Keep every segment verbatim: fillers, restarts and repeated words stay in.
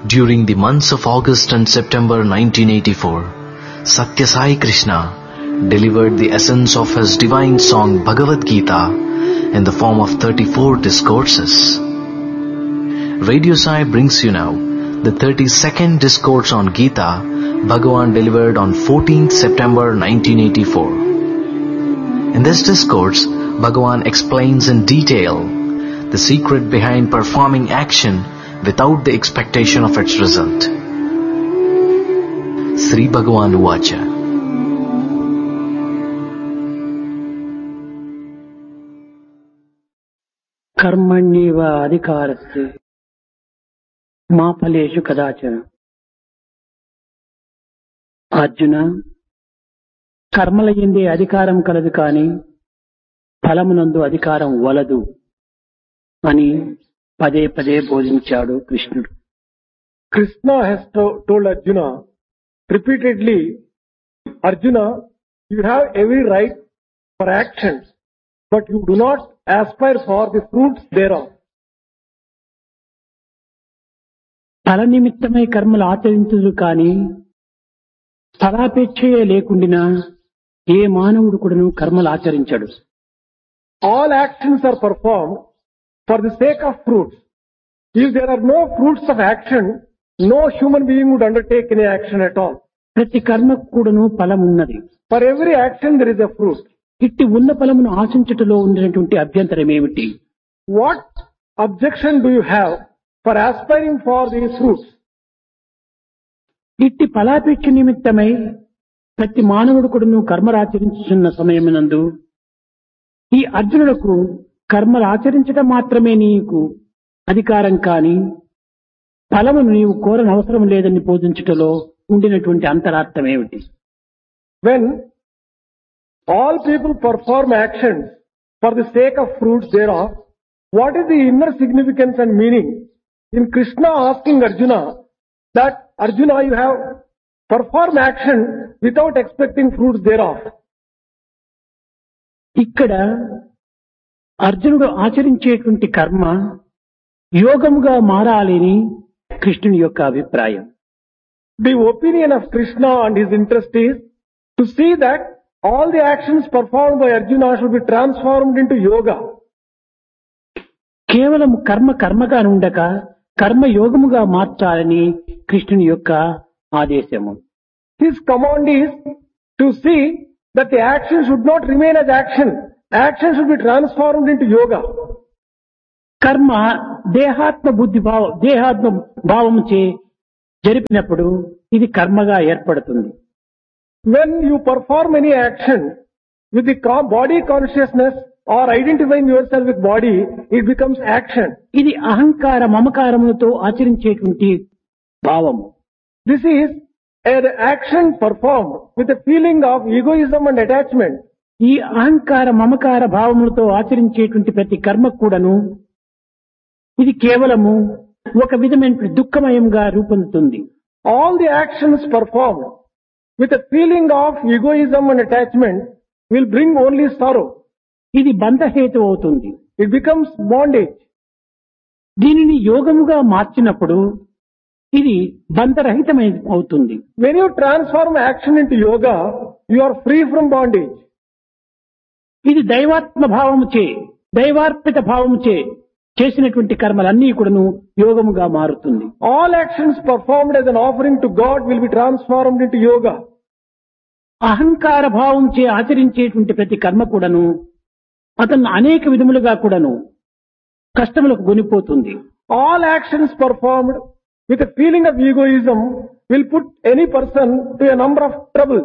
During the months of August and September nineteen eighty-four, Satya Sai Krishna delivered the essence of his divine song Bhagavad Gita in the form of thirty-four discourses. Radio Sai brings you now the thirty-second discourse on Gita Bhagavan delivered on fourteenth September nineteen eighty-four. In this discourse, Bhagavan explains in detail the secret behind performing action without the expectation of its result. Sri Bhagavan Uvacha. कर्मण्येव अधिकारस्य मा फलेषु कदाचन. అర్జున, కర్మల యందే అధికారం కలదు కాని ఫలమునందు అధికారం వలదు అని పదే పదే బోధించాడు కృష్ణుడు. Krishna has to- told Arjuna repeatedly, Arjuna, you have every right for actions, but you do not aspire for the fruits thereof. ఫల నిమిత్తమై కర్మలు ఆచరించదు కాని ఫలాపేక్షయే లేకుండినా ఏ మానవుడు కూడాను కర్మలు ఆచరించడు. All actions are performed for the sake of fruits. If there are no fruits of action, no human being would undertake any action at all. ప్రతి కర్మకు కూడాను ఫలం ఉన్నది. For every action there is a fruit. ఇట్టి ఉన్న ఫలమును ఆశించుటలో ఉండినటువంటి అభ్యంతరం ఏమిటి? What objection do you have for aspiring for these fruits? ఇట్టి ఫలాపేక్ష నిమిత్తమై ప్రతి మానవుడు కూడాను కర్మలు ఆచరించుతున్న సమయమునందు ఈ అర్జునులకు కర్మలు ఆచరించడం మాత్రమే నీకు అధికారం కాని ఫలమును నీవు కోరని అవసరం లేదని బోధించుటలో ఉండినటువంటి అంతరార్థం ఏమిటి? When all people perform actions for the sake of fruits thereof, what is the inner significance and meaning in Krishna asking Arjuna that Arjuna, you have performed action without expecting fruits thereof? ఇక్కడ అర్జునుడు ఆచరించేటువంటి కర్మ యోగముగా మారాలని కృష్ణుని యొక్క అభిప్రాయం. The opinion of Krishna and his interest is to see that all the actions performed by Arjuna should be transformed into yoga. కేవలం కర్మ కర్మగా ఉండక కర్మ యోగముగా మార్చాలని కృష్ణుని యొక్క ఆదేశము. His command is to see that the action should not remain as action. Action should be transformed into yoga. కర్మ దేహాత్మ బుద్ధి భావ దేహాత్మ భావము చే జరిపినప్పుడు ఇది కర్మగా ఏర్పడుతుంది. When you perform any action with the co- body consciousness or identifying yourself with body, it becomes action. ఇది అహంకార మమకారములతో ఆచరించేటువంటి భావము. This is an action performed with a feeling of egoism and attachment. ఈ అహంకార మమకార భావములతో ఆచరించేటువంటి ప్రతి కర్మ కూడాను ఇది కేవలము ఒక విధమైన దుఃఖమయంగా రూపొందుతుంది. All the actions performed with a feeling of egoism and attachment will bring only sorrow. ఇది బంధహేతు అవుతుంది. It becomes bondage. దీనిని యోగముగా మార్చినప్పుడు ఇది బంధరహితమై అవుతుంది. When you transform action into yoga, you are free from bondage. ఇది దైవాత్మ భావము చే దైవార్పిత భావము చే చేసినటువంటి కర్మలన్నీ కూడాను యోగముగా మారుతుంది. All actions performed as an offering to God will be transformed into yoga. అహంకార భావం చే ఆచరించేటువంటి ప్రతి కర్మ కూడాను అతను అనేక విధములుగా కూడాను కష్టములకు గొనిపోతుంది. All actions performed with a feeling of egoism will put any person to a number of troubles.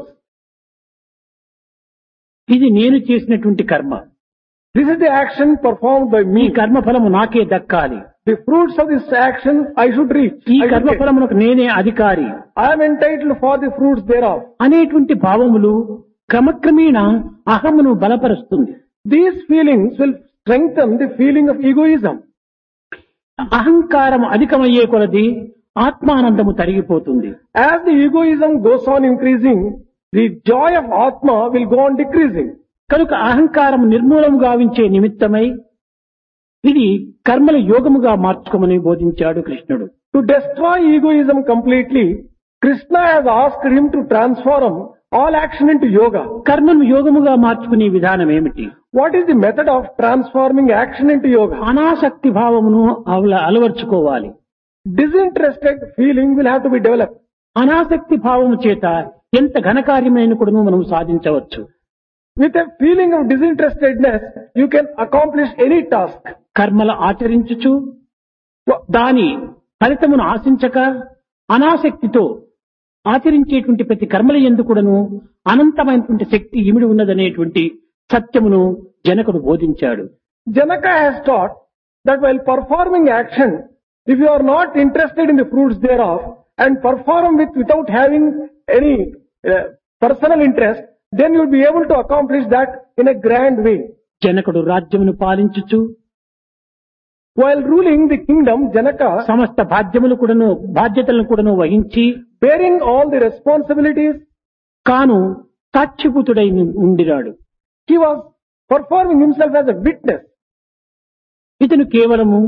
ఇది నేను చేసినటువంటి కర్మ. This is the action performed by ఈ me. కర్మ ఫలము నాకే దక్కాలి. The fruits of this action I should reach. ఈ I should కర్మ get. ఫలమునకు నేనే అధికారి I am entitled for the fruits thereof. అనేటువంటి భావములు క్రమక్రమేణా అహమును బలపరుస్తుంది. These feelings will strengthen the feeling of egoism. అహంకారం అధికమయ్యే కొలది ఆత్మానందము తరిగిపోతుంది. As the egoism goes on increasing, the joy of Atma will go on decreasing. కనుక అహంకారం నిర్మూలము గావించే నిమిత్తమై ఇది కర్మల యోగముగా మార్చుకోమని బోధించాడు కృష్ణుడు. To destroy egoism completely, Krishna has asked him to transform all action into yoga. కర్మను యోగముగా మార్చుకునే విధానం ఏమిటి? What is the method of transforming action into yoga? అనాసక్తి భావమును అవల- అలవర్చుకోవాలి. Disinterested feeling will have to be developed. అనాసక్తి భావము చేత ఎంత ఘనకార్యమైన కూడా మనం సాధించవచ్చు. With a feeling of disinterestedness, you can accomplish any task. కర్మల ఆచరించుచు దాని ఫలితమును ఆశించక అనాసక్తితో ఆచరించేటువంటి ప్రతి కర్మల యందు కూడాను అనంతమైనటువంటి శక్తి ఇమిడి ఉన్నదనేటువంటి సత్యమును జనకుడు బోధించాడు. Janaka has taught that while performing action, if you are not interested in the fruits thereof and perform it without having any uh, personal interest, then you will be able to accomplish that in a grand way. జనకుడు రాజ్యమును పాలించుచు While ruling the kingdom, Janaka, సమస్త బాధ్యములు కూడాను బాధ్యతలను కూడాను వహించి bearing all the responsibilities, కాను సాక్షిభూతుడై ఉండిరాడు. he was performing himself as a witness. ఇతను కేవలము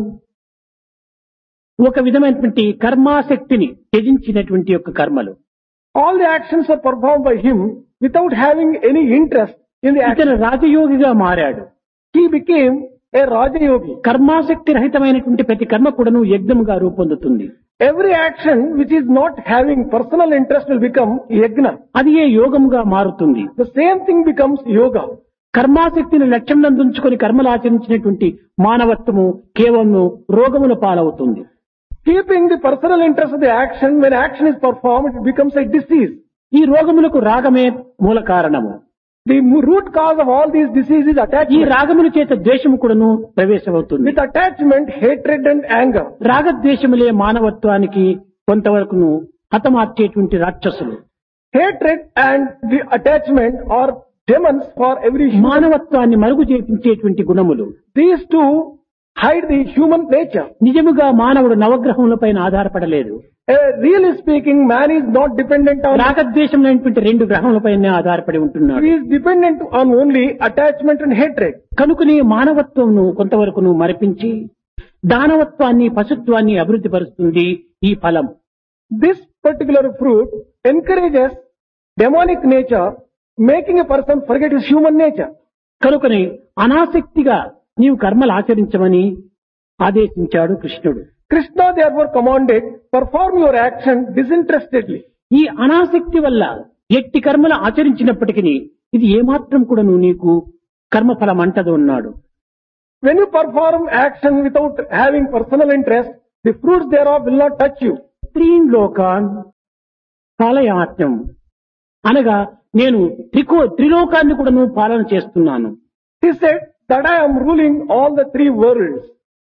ఒక విధమైనటువంటి కర్మాసక్తిని త్యజించినటువంటి యొక్క కర్మలు. All the actions were performed by him without having any interest in the action. ఇతను రాజయోగిగా మారాడు. He became a Raja Yogi. కర్మాసక్తి రహితమైనటువంటి ప్రతి కర్మ కూడాను యజ్ఞముగా రూపొందుతుంది. Every action which is not having personal interest will become yajna. అది ఏ యోగముగా మారుతుంది. The same thing becomes yoga. కర్మాసక్తిని లక్ష్యం నందుంచుకొని కర్మలు ఆచరించినటువంటి మానవత్వము కేవలం రోగముల పాలవుతుంది. Keeping the personal interest of the action, when action is performed, it becomes a disease. ఈ రోగములకు రాగమే మూల కారణము. The root cause of all these diseases is ఈ attachment. రాగముల చేత ద్వేషము కూడాను ప్రవేశమవుతుంది. With attachment, hatred and anger. రాగద్వేషములే మానవత్వానికి కొంతవరకును హతమార్చేటువంటి రాక్షసులు. Hatred and the attachment are demons for every human. మానవత్వాన్ని మరుగు చేపించేటువంటి గుణములు. These two hide the human nature. నిజముగా మానవుడు నవగ్రహములపైన ఆధారపడలేదు. Uh, really speaking, man is not dependent on. రాగద్వేషములైనటువంటి రెండు గ్రహములపైన ఆధారపడి ఉంటున్నాడు. He is dependent on only attachment and hatred. కనుకనే మానవత్వమును కొంతవరకును మరిపించి దానవత్వాన్ని పశుత్వాన్ని అభివృద్ధి పరుస్తుంది ఈ ఫలం. This particular fruit encourages demonic nature, making a person forget his human nature. కనుకనే అనాసక్తిగా నీవు కర్మలు ఆచరించమని ఆదేశించాడు కృష్ణుడు. Krishna therefore commanded, perform your action disinterestedly. ఈ అనాసక్తి వల్ల ఎట్టి కర్మలు ఆచరించినప్పటికీ ఇది ఏమాత్రం కూడాను నీకు కర్మఫలం అంటదు అన్నాడు. When you perform action without having personal interest, the fruits thereof will not touch you. త్రీన్ లోకాన్ పాలయాత్యం అనగా నేను త్రికో త్రిలోకాన్ని కూడాను పాలన చేస్తున్నాను. He said that I am ruling all the three worlds.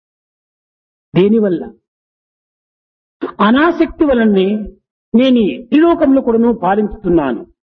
దేనివల్ల అనాసక్తి వలనే నేను ఈ త్రిలోకంలో కూడాను పాలించుతున్నాను.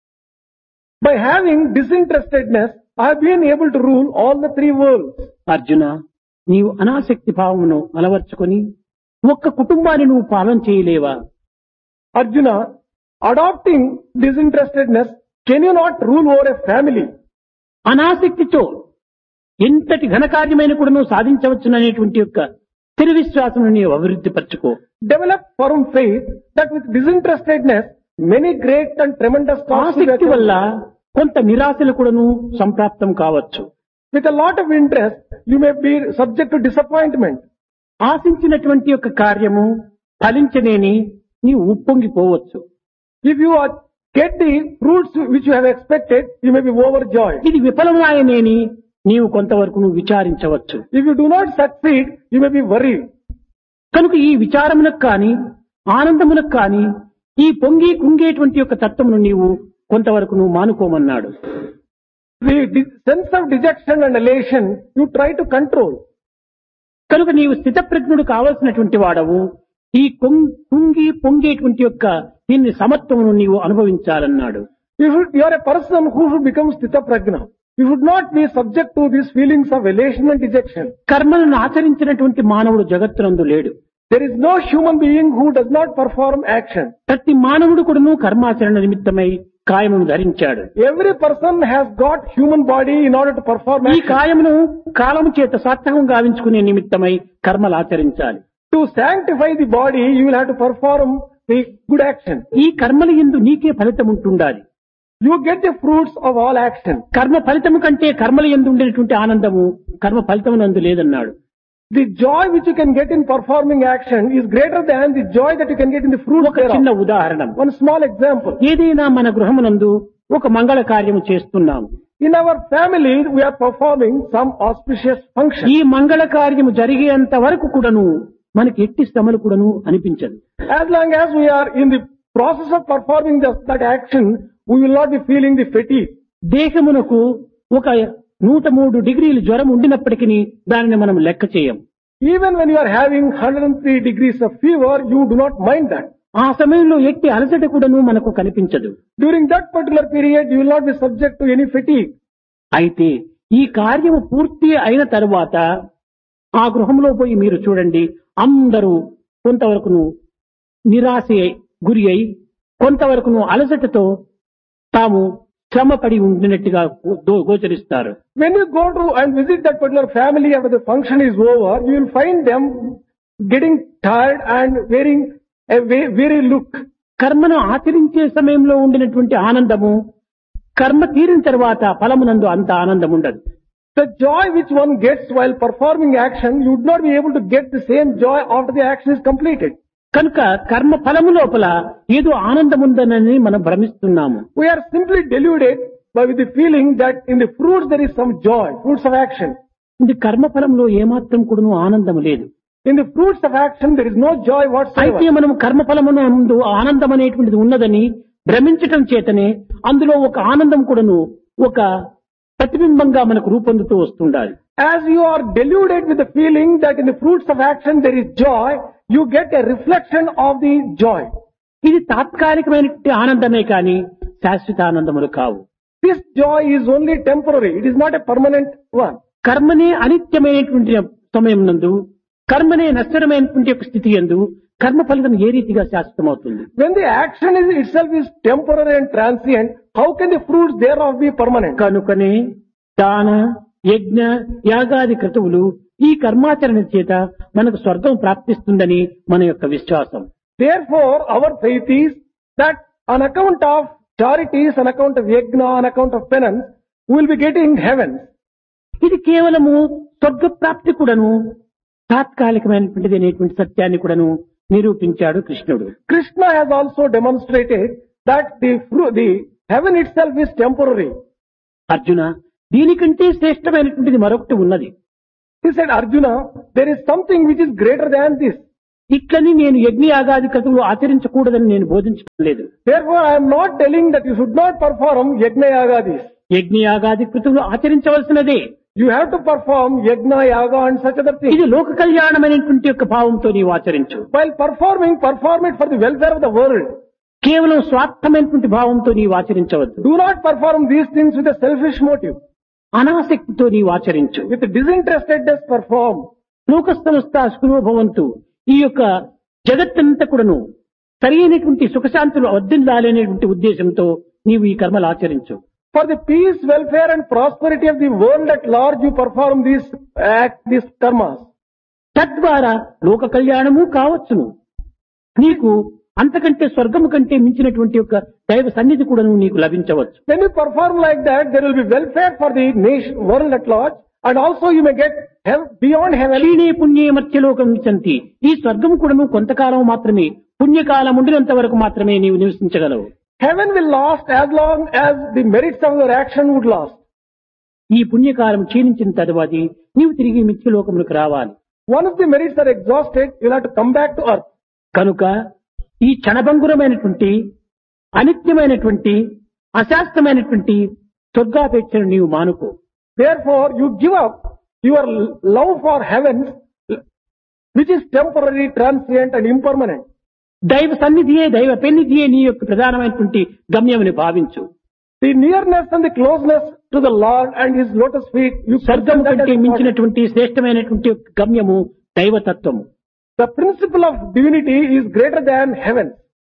By having disinterestedness, I have been able to rule all the three worlds. Arjuna, నీవు అనాసక్తి భావమును అలవర్చుకొని ఒక్క కుటుంబాన్ని నువ్వు పాలన చేయలేవా? Arjuna, adopting disinterestedness, can you not rule over a family? అనాసక్తితో ఎంతటి ఘనకార్యమైన కూడా నువ్వు సాధించవచ్చుననేటువంటి యొక్క స్థిర విశ్వాసం నీవు అభివృద్ధి పరచుకో. Develop firm faith that with disinterestedness, many great and tremendous tasks will be ఆసక్తి వల్ల accomplished. కొంత నిరాశలు కూడాను సంప్రాప్తం కావచ్చు. With a lot of interest, you may be subject to disappointment. ఆశించినటువంటి యొక్క కార్యము ఫలించనేని నీవు ఉప్పొంగిపోవచ్చు. If you are, get the fruits which you have expected, you may be overjoyed. ఇది విఫలమాయనేని నీవు కొంతవరకు నువ్వు విచారించవచ్చు. If you do not succeed, you may be worried. కనుక ఈ విచారమునకు కాని ఆనందమునకు కాని ఈ పొంగి కుంగేటువంటి యొక్క తత్వమును నీవు కొంతవరకు నువ్వు మానుకోమన్నాడు. The de- sense of dejection and elation, you try to control. కనుక నీవు స్థితప్రజ్ఞుడు కావలసినటువంటి వాడవు. ఈ కొం- కుంగి పొంగేటువంటి యొక్క దీన్ని సమత్వమును నీవు అనుభవించాలన్నాడు. You should, you are a person who should become sthita prajna. You should not be subject to these feelings of elation and dejection. కర్మలను ఆచరించినటువంటి మానవుడు జగత్తునందు లేడు. There is no human being who does not perform action. ప్రతి మానవుడు కూడాను కర్మాచరణ నిమిత్తమై కాయమును ధరించాడు. Every person has got human body in order to perform ఈ action. కాయమును కాలము చేత సార్థకం గావించుకునే నిమిత్తమై కర్మలు ఆచరించాలి. To sanctify the body, you will have to perform the good action. ఈ కర్మల యందు నీకే ఫలితం ఉంటుండాలి. You get the fruits of all action. కర్మ ఫలితము కంటే కర్మల యందు ఉండేటువంటి ఆనందము కర్మ ఫలితమునందు లేదన్నాడు. The joy which you can get in performing action is greater than the joy that you can get in the fruits ఒక చిన్న thereof. ఉదాహరణ, One small example. ఏదైనా మన గృహమునందు ఒక మంగళ కార్యము చేస్తున్నాము. In our family, we are performing some auspicious function. ఈ మంగళ కార్యము జరిగేంత వరకు కూడాను మనకి ఎట్టి శ్రమలు కూడాను అనిపించదు. As long as we are in the process of performing the, that action, we will not be feeling the fatigue. దేహమునకు ఒక నూట మూడు డిగ్రీలు జ్వరం ఉండినప్పటికీ దానిని మనం లెక్క చేయం. Even when you are having one hundred three degrees of fever, you do not mind that. ఆ సమయంలో ఎట్టి అలసట కూడాను మనకు కనిపించదు. During that particular period, you will not be subject to any fatigue. అయితే ఈ కార్యము పూర్తి అయిన తరువాత ఆ గృహంలో పోయి మీరు చూడండి, అందరూ కొంతవరకును నిరాశ గురి అయి కొంతవరకును అలసటతో తాము శ్రమపడి ఉండినట్టుగా go- గోచరిస్తారు. When you go to and visit that particular family after the function is over, you will find them getting tired and wearing a we- weary look. కర్మను ఆచరించే సమయంలో ఉండినటువంటి ఆనందము కర్మ తీరిన తర్వాత ఫలమునందు అంత ఆనందం ఉండదు. The joy which one gets while performing action, you would not be able to get the same joy after the action is completed. కనుక కర్మ ఫలము లోపల ఏదో ఆనందం ఉందనని మనం భ్రమిస్తున్నాము. We are simply deluded by with the feeling that in the fruits there is some joy, fruits of action. ఇది కర్మ ఫలంలో ఏమాత్రం కూడాను ఆనందం లేదు. In the fruits of action there is no joy అయితే whatsoever. మనం కర్మ ఫలమున ముందు ఆనందం అనేటువంటిది ఉన్నదని భ్రమించటం చేతనే అందులో ఒక ఆనందం కూడాను ఒక ప్రతిబింబంగా మనకు రూపొందుతూ వస్తుండాలి. As you are deluded with the feeling that in the fruits of action there is joy, you get a reflection of the joy. ఇది తాత్కాలికమైనటువంటి ఆనందమే కానీ శాశ్వత ఆనందములు కావు. This joy is only temporary. It is not a permanent one. కర్మనే అనిత్యమైనటువంటి సమయం నందు కర్మనే నశ్వరమైనటువంటి ఒక స్థితి యందు కర్మ ఫలితం ఏ రీతిగా శాశ్వతమవుతుంది? When the action is itself is temporary and transient, how can the fruits thereof be permanent? కనుకనే దాన యజ్ఞ యాగాది క్రతువులు ఈ కర్మాచరణ చేత మనకు స్వర్గం ప్రాప్తిస్తుందని మన యొక్క విశ్వాసం. Therefore, our faith is that on account of charities, on account of yajna, on account of penance, we will be getting heaven. ఇది కేవలము స్వర్గ ప్రాప్తి కూడాను తాత్కాలికమైనటువంటిది అనేటువంటి సత్యాన్ని కూడాను నిరూపించాడు కృష్ణుడు. Krishna has also demonstrated that the fru- the heaven itself is temporary. Arjuna, దీనికంటే శ్రేష్టమైనటువంటిది మరొకటి ఉన్నది. He said, Arjuna, there is something which is greater than this. ఇట్లని నేను యజ్ఞయాగాది క్రతువులు ఆచరించకూడదని నేను బోధించడం లేదు. Therefore, I am not telling that you should not perform yajna yagadis. యజ్ఞయాగాది క్రతువులు ఆచరించవలసినదే. You have to perform yajna, yaga and such other things. ఇది లోక కళ్యాణమైనటువంటి యొక్క భావంతో నీవు ఆచరించు. While performing, perform it for the welfare of the world. కేవలం స్వార్థమైనటువంటి భావంతో నీవు ఆచరించవద్దు. Do not perform these things with a selfish motive. అనాసక్తితో నీవు ఆచరించు. With disinterestedness perform. లోక సంస్థ సుఖభవంతు, ఈ యొక్క జగత్తంతా కూడాను సరి అయినటువంటి సుఖశాంతులు వర్ధిల్లాలనేటువంటి ఉద్దేశంతో నీవు ఈ కర్మలు ఆచరించు. For the peace, welfare and prosperity of the world at large, you perform these act, these karmas. తద్వారా లోక కళ్యాణము కావచ్చును. నీకు అంతకంటే స్వర్గము కంటే మించినటువంటి యొక్క దైవ సన్నిధి కూడాను నీకు లభించవచ్చు. When you perform like that, there will be welfare for the nation, world at large, and also you may get heaven, beyond heaven. క్షీణే పుణ్యే మధ్యలోకం విచంతి. ఈ స్వర్గము కూడాను కొంతకాలం మాత్రమే, పుణ్యకాలం ఉండినంత వరకు మాత్రమే నీవు నివసించగలవు. Heaven will last as long as the merits of your action would last. ఈ పుణ్యకాలం క్షీణించిన తరువాత నీవు తిరిగి మిథ్యలోకములకు రావాలి. Once the merits are exhausted, you will have to come back to earth. కనుక ఈ క్షణభంగురమైనటువంటి అనిత్యమైనటువంటి అశాస్త్రమైనటువంటి స్వర్గాపేక్షను నీవు మానుకో. Therefore, you give up your love for heaven, which is temporary, transient and impermanent. దైవ సన్నిధియే దైవ పెన్నిధియే నీ యొక్క ప్రధానమైనటువంటి గమ్యమని భావించు. The nearness and the closeness to the Lord and His lotus feet, you స్వర్గం consider that కంటే as మించినటువంటి శ్రేష్టమైనటువంటి యొక్క గమ్యము దైవతత్వము. the principle of divinity is greater than heaven.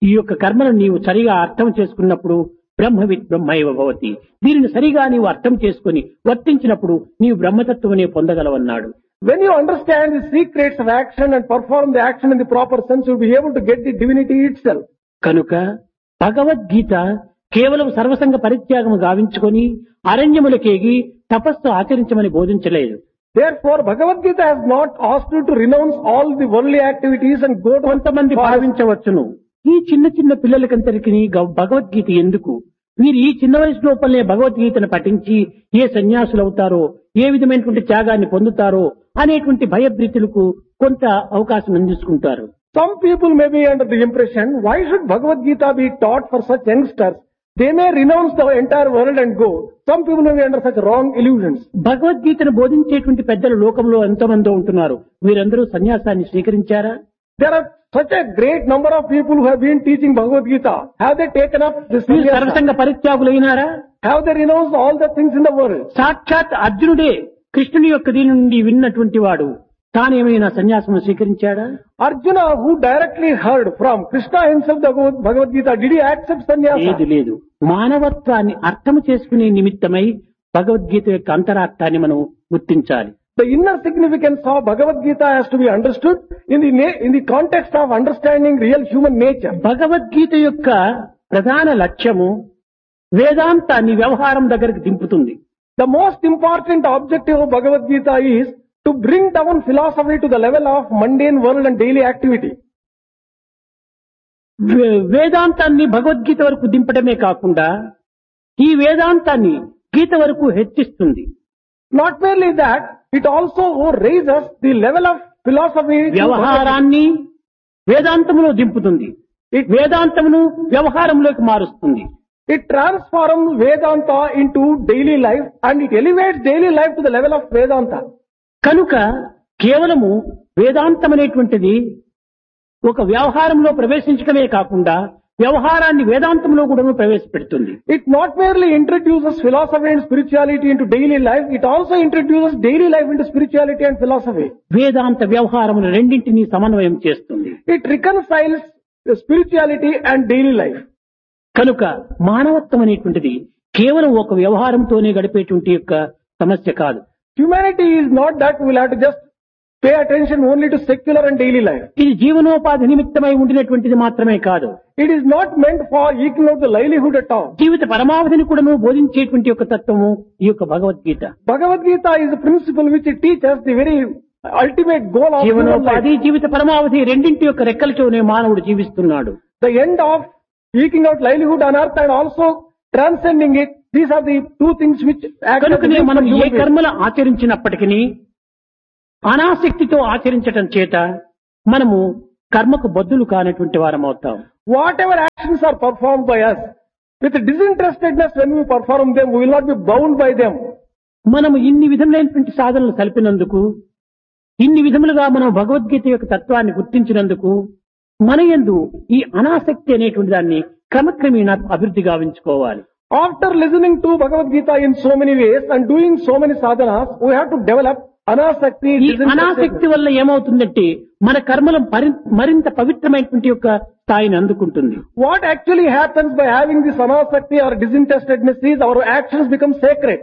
ఈ యొక్క కర్మను నీవు సరిగా అర్థం చేసుకున్నప్పుడు బ్రహ్మవిత్ బ్రహ్మైవ భవతి. దీనిని సరిగా నీవు అర్థం చేసుకుని వర్తించినప్పుడు నీవు బ్రహ్మతత్వమనే పొందగలవన్నాడు. When you understand the secrets of action and perform the action in the proper sense, you will be able to get the divinity itself. కనుక భగవద్గీత కేవలం సర్వసంగ పరిత్యాగము గావించుకొని అరణ్యములకేగి తపస్సు ఆచరించమని బోధించలేదు. Therefore, Bhagavad Gita has not asked you to renounce all the worldly activities and go to కొంతమంది భావించవచ్చును, ఈ చిన్న చిన్న పిల్లలకంతరికి భగవద్గీత ఎందుకు, వీరు ఈ చిన్న వయసు లోపలనే భగవద్గీతను పఠించి ఏ సన్యాసులు అవుతారో, ఏ విధమైనటువంటి త్యాగాన్ని పొందుతారో అనేటువంటి భయభ్రీతులకు కొంత అవకాశం అందించుకుంటారు. Some people may be under the impression, why should Bhagavad Gita be taught for such youngsters? They may renounce the entire world and go. Some people may be under such wrong illusions. భగవద్గీతను బోధించేటువంటి పెద్దలు లోకంలో ఎంతమందో ఉంటున్నారు, వీరందరూ సన్యాసాన్ని స్వీకరించారా? There are such a great number of people who have been teaching Bhagavad Gita. Have they taken up this వీరు sannyasa? సర్వసంగ పరిత్యాగులైనారా? Have they renounced all the things in the world? సాక్షాత్ అర్జునుడే కృష్ణుని యొక్క దీని నుండి విన్నటువంటి వాడు తానేమైనా సన్యాసం స్వీకరించాడా? Arjuna, who directly heard from Krishna himself the Bhagavad Gita, did he accept sannyasa? లేదు లేదు. మానవత్వాన్ని అర్థం చేసుకునే నిమిత్తమై భగవద్గీత యొక్క అంతరార్థాన్ని మనం గుర్తించాలి. The inner significance of Bhagavad Gita has to be understood in the na- in the context of understanding real human nature. Bhagavad Gita యొక్క ప్రధాన లక్ష్యము వేదాంతాన్ని వ్యవహారం దగ్గరికి దింపుతుంది. The most important objective of Bhagavad Gita is to bring down philosophy to the level of mundane world and daily activity. వే- వేదాంతాన్ని భగవద్గీత వరకు దింపడమే కాకుండా ఈ వేదాంతాన్ని గీత వరకు హెచ్చిస్తుంది. Not merely that, it also raises the level of philosophy. to- వ్యవహారాన్ని వేదాంతములో దింపుతుంది, వేదాంతమును వ్యవహారంలోకి మారుస్తుంది. It transforms Vedanta into daily life and it elevates daily life to the level of Vedanta. కనుక కేవలము వేదాంతం అనేటువంటిది ఒక వ్యవహారంలో ప్రవేశించడమే కాకుండా వ్యవహారాన్ని వేదాంతంలో కూడా ప్రవేశపెడుతుంది. It not merely introduces philosophy and spirituality into daily life, it also introduces daily life into spirituality and philosophy. వేదాంత వ్యవహారములు రెండింటినీ సమన్వయం చేస్తుంది. It reconciles the spirituality and daily life. కనుక మానవత్వం అనేటువంటిది కేవలం ఒక వ్యవహారంతోనే గడిపేటువంటి యొక్క సమస్య కాదు. Humanity is not that we will have to just pay attention only to secular and daily life. ఇది జీవనోపాధి నిమిత్తమై ఉండినటువంటిది మాత్రమే కాదు, It is not meant for eking out the livelihood at all. జీవిత పరమావధిని కూడాను బోధించేటువంటి యొక్క తత్వము ఈ యొక్క Bhagavad Gita. Bhagavad Gita is a principle which it teaches the very ultimate goal of human life. జీవనోపాధి జీవిత పరమావధి రెండింటి యొక్క రెక్కలతోనే మానవుడు జీవిస్తున్నాడు. The end of eking out livelihood on earth and also transcending it, these are the two things which act as కనుకనే the మనం ఏ human being. కర్మలు ఆచరించినప్పటికీ అనాసక్తితో ఆచరించటం చేత మనము కర్మకు బద్దులు కానటువంటి వారం అవుతాం. Whatever actions are performed by us, with disinterestedness when we perform them, we will not be bound by them. మనము ఇన్ని విధములైనటువంటి సాధనలు కలిపినందుకు, ఇన్ని విధములుగా మనం భగవద్గీత యొక్క తత్వాన్ని గుర్తించినందుకు మన యందు ఈ అనాసక్తి అనేటువంటి దాన్ని క్రమక్రమేణా అభివృద్ధి గావించుకోవాలి. After listening to Bhagavad Gita in so many ways and doing so many sadhanas, we have to develop anasakti. ఈ disinterestedness. అనాసక్తి వల్ల ఏమవుతుందంటే మన కర్మలు పరి- మరింత పవిత్రమైనటువంటి యొక్క స్థాయిని అందుకుంటుంది. What actually happens by having this anasakti or disinterestedness is our actions become sacred.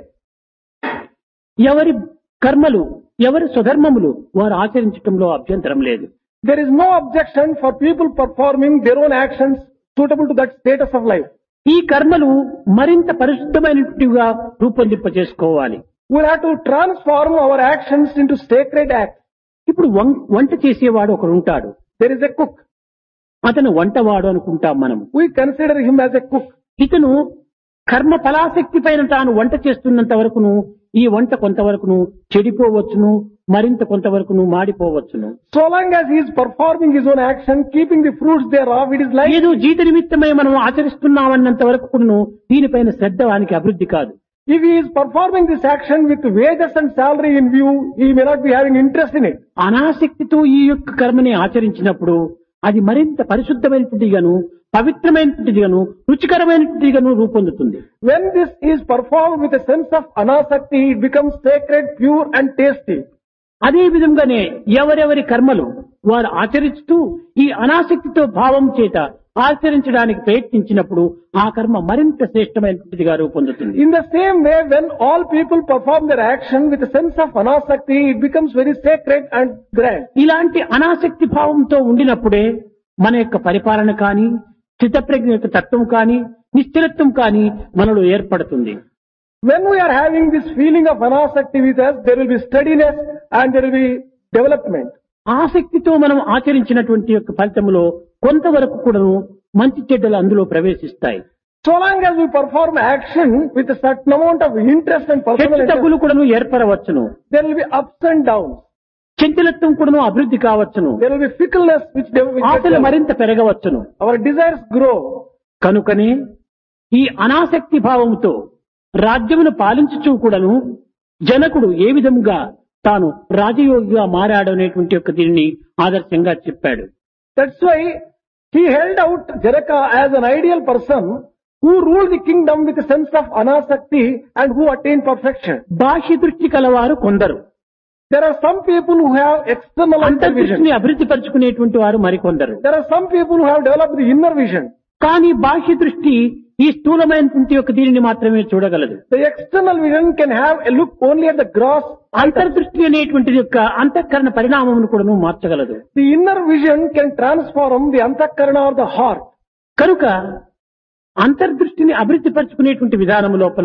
ఎవరి కర్మలు ఎవరి స్వధర్మములు వారు ఆచరించటంలో అభ్యంతరం లేదు. There is no objection for people performing their own actions suitable to that status of life. ఈ కర్మలు మరింత పరిశుద్ధమైనట్టుగా రూపొందింప చేసుకోవాలి. We'll have to transform our actions into sacred acts. ఇప్పుడు వం- వంట చేసేవాడు ఒకడు ఉంటాడు, There is a cook. అతను వంటవాడు అనుకుంటాం మనం. We consider him as a cook. ఇతను కర్మ ఫలాసక్తి పైన తాను వంట చేస్తున్నంత వరకును ఈ వంట కొంతవరకును చెడిపోవచ్చును, మరింత కొంతవరకును మాడిపోవచ్చును. So long as he is performing his own action, keeping the fruits thereof, it is like ఏదో జీత నిమిత్తమై మనం ఆచరిస్తున్నామన్నంత వరకును దీనిపైన శ్రద్ధ వానికి అభివృద్ధి కాదు. if he is performing this action with wages and salary in view, he may not be having interest in it. అనాసక్తితో ఈ యొక్క కర్మని ఆచరించినప్పుడు అది మరింత పరిశుద్ధమైనటువంటిగాను, పవిత్రమైనటువంటిదిగాను, రుచికరమైనటువంటిదిగాను రూపొందుతుంది. When this is performed with a sense of anasakti, it becomes sacred, pure and tasty. అదే విధంగానే ఎవరెవరి కర్మలు వారు ఆచరిస్తూ ఈ అనాసక్తితో భావం చేత ఆచరించడానికి ప్రయత్నించినప్పుడు ఆ కర్మ మరింత శ్రేష్టమైనటువంటిదిగా రూపొందుతుంది. In the same way, when all people perform their action with a sense of anasakti, it becomes very sacred and grand. ఇలాంటి అనాసక్తి భావంతో ఉండినప్పుడే మన యొక్క పరిపాలన కానీ, స్థితప్రజ్ఞ యొక్క తత్వం కానీ, నిశ్చలత్వం కానీ మనలో ఏర్పడుతుంది. When we are having this feeling of anasakti with us, there will be steadiness and there will be development. ఆసక్తితో మనం ఆచరించినటువంటి యొక్క ఫలితంలో కొంతవరకు కూడాను మంచి చెడ్డలు అందులో ప్రవేశిస్తాయి. So long as we perform action with a certain amount of interest and personal చెట్టు interest, తగ్గులు కూడాను ఏర్పడవచ్చును. there will be ups and downs. చంచలత్వం కూడాను అభివృద్ధి కావచ్చును. There will be fickleness which dev- which ఆశలు develops. మరింత పెరగవచ్చును. Our desires grow. కనుకనే ఈ అనాసక్తి భావంతో రాజ్యమును పాలించుచూ కూడాను జనకుడు ఏ విధంగా తాను రాజయోగిగా మారాడు అనేటువంటి యొక్క దీనిని ఆదర్శంగా చెప్పాడు. That's why he held out Janaka as an ideal person who ruled the kingdom with a sense of anasakti and who attained perfection. బాహ్య దృష్టి కలవారు కొందరు, There are some people who have external అంతర్దృష్టిని vision. అభివృద్ధి పరుచుకునేటువంటి వారు మరికొందరు. There are some people who have developed the inner vision. కానీ బాహ్య దృష్టి ఈ స్థూలమైనటువంటి యొక్క దీనిని మాత్రమే చూడగలదు. The external vision can have a look only at the gross. అంతర్దృష్టి అనేటువంటి యొక్క అంతఃకరణ పరిణామమును కూడా మార్చగలదు. The inner vision can transform the antakarana or the heart. కనుక అంతర్దృష్టిని అభివృద్ధి పరుచుకునేటువంటి విధానం లోపల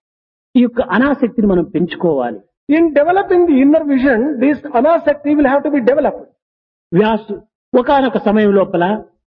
ఈ యొక్క అనాసక్తిని మనం పెంచుకోవాలి. In developing the inner vision, this anasakti will have to be developed. Vyasu ఒకానొక సమయం లోపల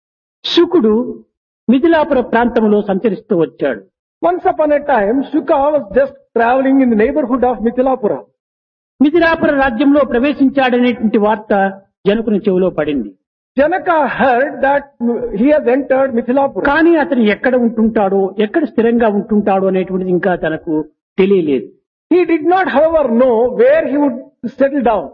శుకుడు మిథిలాపుర ప్రాంతంలో సంచరిస్తూ వచ్చాడు. Once upon a time, Shuka was just traveling in the neighborhood of Mithilapura. Mithilapura రాజ్యంలో ప్రవేశించాడనేటువంటి వార్త జనకుని చెవిలో పడింది. Janaka heard that he has entered Mithilapura. కానీ అతను ఎక్కడ ఉంటుంటాడో, ఎక్కడ స్థిరంగా ఉంటుంటాడో అనేటువంటిది ఇంకా తనకు తెలియలేదు. He did not, however, know where he would settle down.